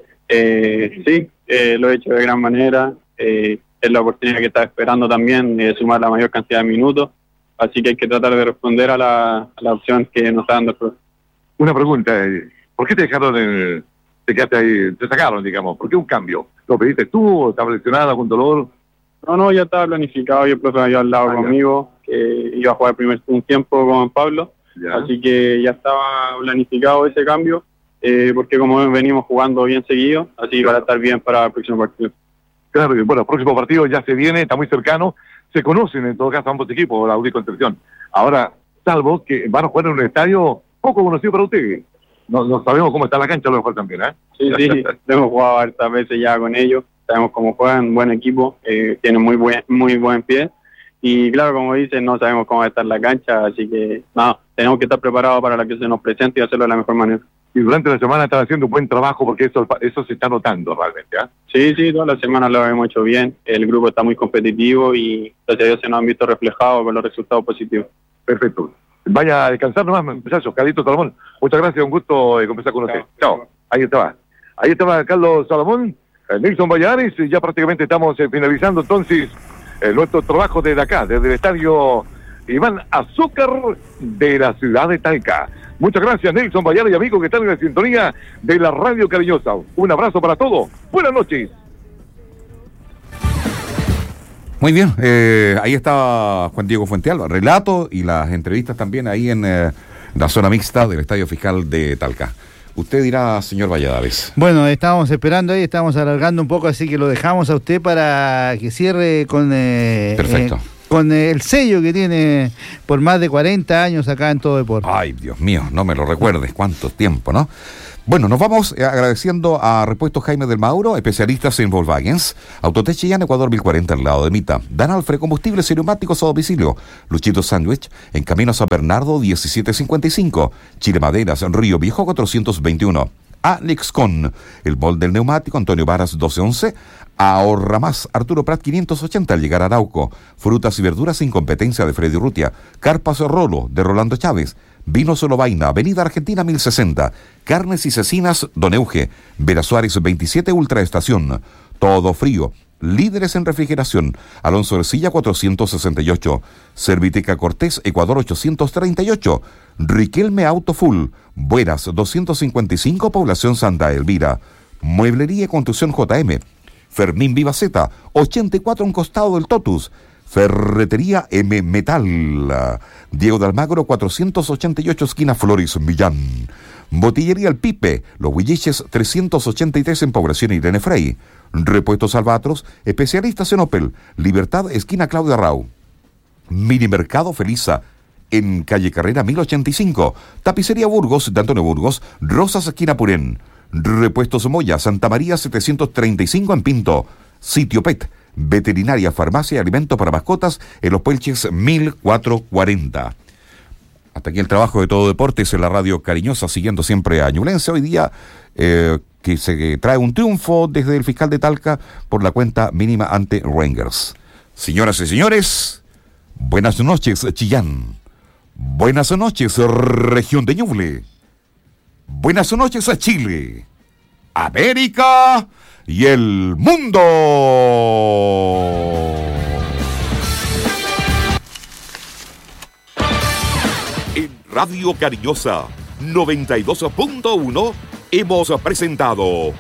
Eh, sí, eh, lo he hecho de gran manera. Eh, es la oportunidad que estaba esperando también de sumar la mayor cantidad de minutos, así que hay que tratar de responder a la, a la opción que nos está dando el profe. Una pregunta, ¿por qué te dejaron, el, te quedaste ahí, te sacaron, digamos? ¿Por qué un cambio? ¿Lo pediste tú o estabas lesionado con dolor? No, no, ya estaba planificado y el profe había hablado ah, conmigo, ya. que iba a jugar primer, un tiempo con Pablo, ya. Así que ya estaba planificado ese cambio, eh, porque como venimos jugando bien seguido, así que para estar bien para el próximo partido. Claro, bueno, el próximo partido ya se viene, está muy cercano, se conocen en todo caso ambos equipos, la U y Concepción. Ahora, salvo que van a jugar en un estadio poco conocido para ustedes. No, no sabemos cómo está la cancha, a lo mejor también, ¿eh? Sí, sí, hemos jugado hartas veces ya con ellos, sabemos cómo juegan, buen equipo, eh, tienen muy buen, muy buen pie. Y claro, como dicen, no sabemos cómo va a estar la cancha, así que no, tenemos que estar preparados para la que se nos presente y hacerlo de la mejor manera. Y durante la semana están haciendo un buen trabajo porque eso eso se está notando realmente, ¿eh? Sí, sí, toda la semana lo hemos hecho bien. El grupo está muy competitivo y gracias a Dios se nos han visto reflejados con los resultados positivos. Perfecto. Vaya a descansar nomás, muchachos. Carlitos Salomón, muchas gracias, un gusto eh, conversar con usted. Chao. Chao. Ahí estaba. Ahí estaba Carlos Salomón, eh, Nilson Valladares, y ya prácticamente estamos eh, finalizando entonces eh, nuestro trabajo desde acá, desde el estadio Iván Azúcar de la ciudad de Talca. Muchas gracias, Nelson Valladares y amigos que están en la sintonía de la Radio Cariñosa. Un abrazo para todos. Buenas noches. Muy bien, eh, ahí está Juan Diego Fuentealba, relato y las entrevistas también ahí en eh, la zona mixta del Estadio Fiscal de Talca. Usted dirá, señor Valladares. Bueno, estábamos esperando ahí, estábamos alargando un poco, así que lo dejamos a usted para que cierre con... Eh, Perfecto. Eh, con el sello que tiene por más de cuarenta años acá en Todo Deporte. Ay, Dios mío, no me lo recuerdes, cuánto tiempo, ¿no? Bueno, nos vamos eh, agradeciendo a Repuestos Jaime del Mauro, especialistas en Volkswagens, Autotech Chillán, Ecuador mil cuarenta, al lado de Mita. Dan Alfred, combustibles y neumáticos a domicilio. Luchito Sándwich, en camino a San Bernardo, diecisiete cincuenta y cinco. Chile Maderas, Río Viejo, cuatrocientos veintiuno. Alexcon, el molde del neumático, Antonio Varas, doce once. Ahorra más, Arturo Prat, quinientos ochenta al llegar a Arauco. Frutas y verduras sin competencia de Freddy Rutia. Carpas Rolo, de Rolando Chávez. Vino Solo Vaina, Avenida Argentina mil sesenta. Carnes y cecinas, Don Euge. Vera Suárez, veintisiete, Ultra Estación. Todo Frío, líderes en refrigeración. Alonso Ercilla, cuatrocientos sesenta y ocho. Serviteca Cortés, Ecuador, ochocientos treinta y ocho. Riquelme Auto Full, Buenas, doscientos cincuenta y cinco, Población Santa Elvira. Mueblería y Construcción J M. Fermín Vivaceta, ochenta y cuatro, un costado del Totus. Ferretería M Metal. Diego de Almagro, cuatrocientos ochenta y ocho, esquina Flores Millán. Botillería El Pipe, Los Huilliches, trescientos ochenta y tres en Población Irene Frey. Repuestos Albatros, especialistas en Opel. Libertad, esquina Claudia Rau. Mini Mercado Felisa, en calle Carrera mil ochenta y cinco. Tapicería Burgos, de Antonio Burgos, Rosas, esquina Purén. Repuestos Moya, Santa María setecientos treinta y cinco en Pinto. Sitio Pet, veterinaria, farmacia y alimentos para mascotas en Los Puelches mil cuatrocientos cuarenta. Hasta aquí el trabajo de Todo Deportes en la radio cariñosa, siguiendo siempre a Ñublense. Hoy día eh, que se trae un triunfo desde el fiscal de Talca por la cuenta mínima ante Rangers. Señoras y señores, buenas noches Chillán. Buenas noches región de Ñuble. Buenas noches a Chile, América y el mundo. En Radio Cariñosa noventa y dos punto uno hemos presentado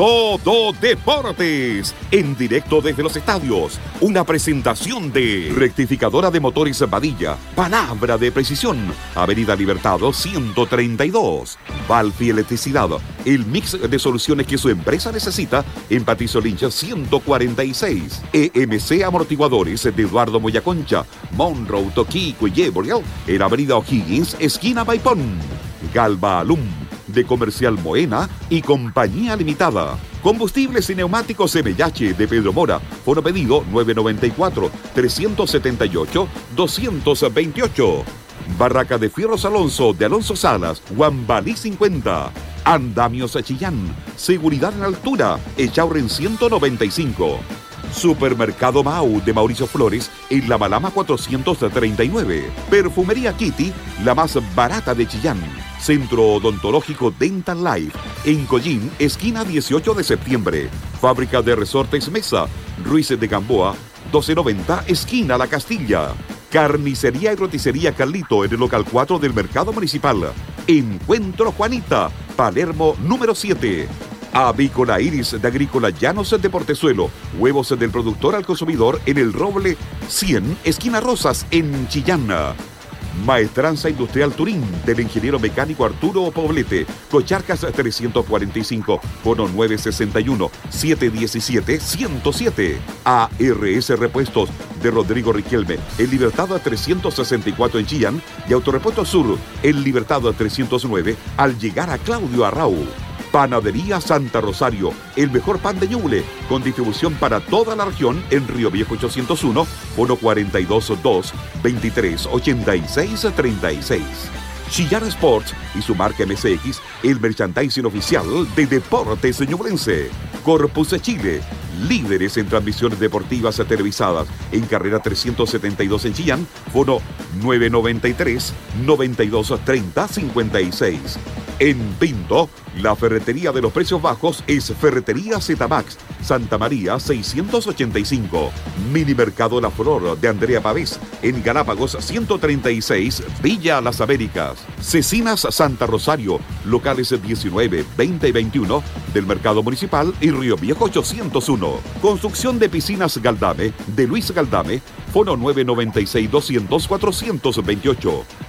Todo Deportes, en directo desde los estadios. Una presentación de Rectificadora de Motores Padilla, palabra de precisión. Avenida Libertado ciento treinta y dos. Valfi Electricidad, el mix de soluciones que su empresa necesita, en Patricio Lynch ciento cuarenta y seis. E M C Amortiguadores de Eduardo Moyaconcha, Monroe, Toquico y Yebriel, en Avenida O'Higgins, esquina Maipón. Galva Alum, de Comercial Moena y Compañía Limitada. Combustibles y neumáticos M H de Pedro Mora. Fono pedido nueve noventa y cuatro, trescientos setenta y ocho, doscientos veintiocho. Barraca de Fierros Alonso de Alonso Salas, Guambalí cincuenta. Andamios Chillán, seguridad en altura, Echaurren ciento noventa y cinco. Supermercado Mau de Mauricio Flores en La Malama cuatrocientos treinta y nueve. Perfumería Kitty, la más barata de Chillán. Centro Odontológico Dental Life en Collín, esquina dieciocho de septiembre. Fábrica de Resortes Mesa, Ruiz de Gamboa, doce noventa, esquina La Castilla. Carnicería y Roticería Carlito en el local cuatro del Mercado Municipal. Encuentro Juanita, Palermo número siete. Avícola Iris de Agrícola Llanos de Portezuelo. Huevos del productor al consumidor en el Roble cien, esquina Rosas, en Chillán. Maestranza Industrial Turín del ingeniero mecánico Arturo Poblete. Cocharcas trescientos cuarenta y cinco, fono nueve sesenta y uno, setecientos diecisiete, ciento siete. A R S Repuestos de Rodrigo Riquelme, en Libertad trescientos sesenta y cuatro en Chillán, y Autorepuesto Sur, en Libertad trescientos nueve, al llegar a Claudio Arrau. Panadería Santa Rosario, el mejor pan de Ñuble, con distribución para toda la región en Río Viejo ochocientos uno, fono cuarenta y dos dos, veintitrés ochenta y seis treinta y seis. Chillán Sports y su marca M S X, el merchandising oficial de Deportes Ñublense. Corpus Chile, líderes en transmisiones deportivas televisadas, en carrera trescientos setenta y dos en Chillán, fono nueve noventa y tres, noventa y dos treinta, cincuenta y seis. En Pinto, la ferretería de los precios bajos es Ferretería Z-Max, Santa María seiscientos ochenta y cinco. Mini Mercado La Flor de Andrea Pavés, en Galápagos ciento treinta y seis, Villa Las Américas. Cecinas Santa Rosario, locales diecinueve, veinte y veintiuno del Mercado Municipal y Río Viejo ochocientos uno. Construcción de piscinas Galdame, de Luis Galdame, fono nueve noventa y seis, doscientos, cuatrocientos veintiocho.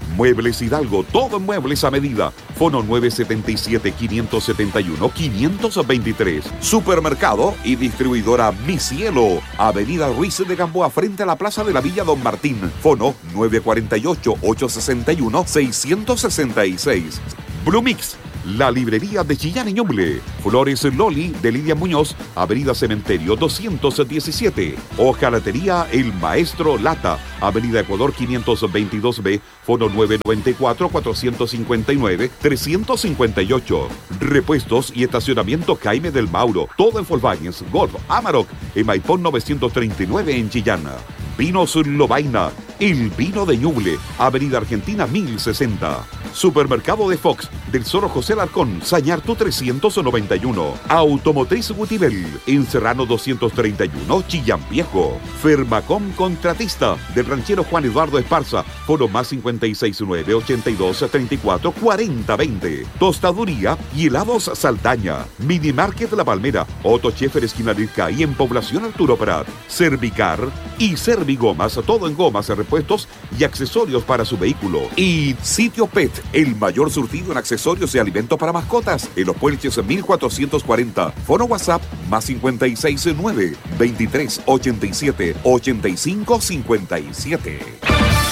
Muebles Hidalgo, todo en muebles a medida. Fono nueve siete siete, cinco siete uno, cinco dos tres. Supermercado y distribuidora Mi Cielo. Avenida Ruiz de Gamboa, frente a la Plaza de la Villa Don Martín. Fono nueve cuatro ocho, ocho seis uno, seis seis seis. Blue Mix, la librería de Chillán y Ñuble. Flores Loli de Lidia Muñoz, Avenida Cementerio doscientos diecisiete. Hojalatería El Maestro Lata, Avenida Ecuador quinientos veintidós B, fono nueve nueve cuatro, cuatro cinco nueve, tres cinco ocho. Repuestos y estacionamiento Jaime del Mauro, todo en Volkswagen, Golf, Amarok, en Maipón novecientos treinta y nueve en Chillán. Vinos Lobaina, el vino de Ñuble, Avenida Argentina mil sesenta. Supermercado de Fox, del Zorro José Larcón, Sañarto trescientos noventa y uno. Automotriz Gutibel, en Serrano doscientos treinta y uno, Chillán Viejo. Fermacom Contratista, del ranchero Juan Eduardo Esparza, foro más cincuenta y seis nueve, ochenta y dos, treinta y cuatro, cuarenta veinte. Tostaduría y helados Saldaña. Mini Market La Palmera, Otto Scheffer esquina Lirca y en Población Arturo Prat. Servicar y Servigomas, todo en gomas, repuestos y accesorios para su vehículo. Y Sitio Pet, el mayor surtido en accesorios y alimentos para mascotas, en Los Puelches mil cuatrocientos cuarenta. Fono WhatsApp más cincuenta y seis nueve, veintitrés ochenta y siete, ochenta y cinco cincuenta y siete.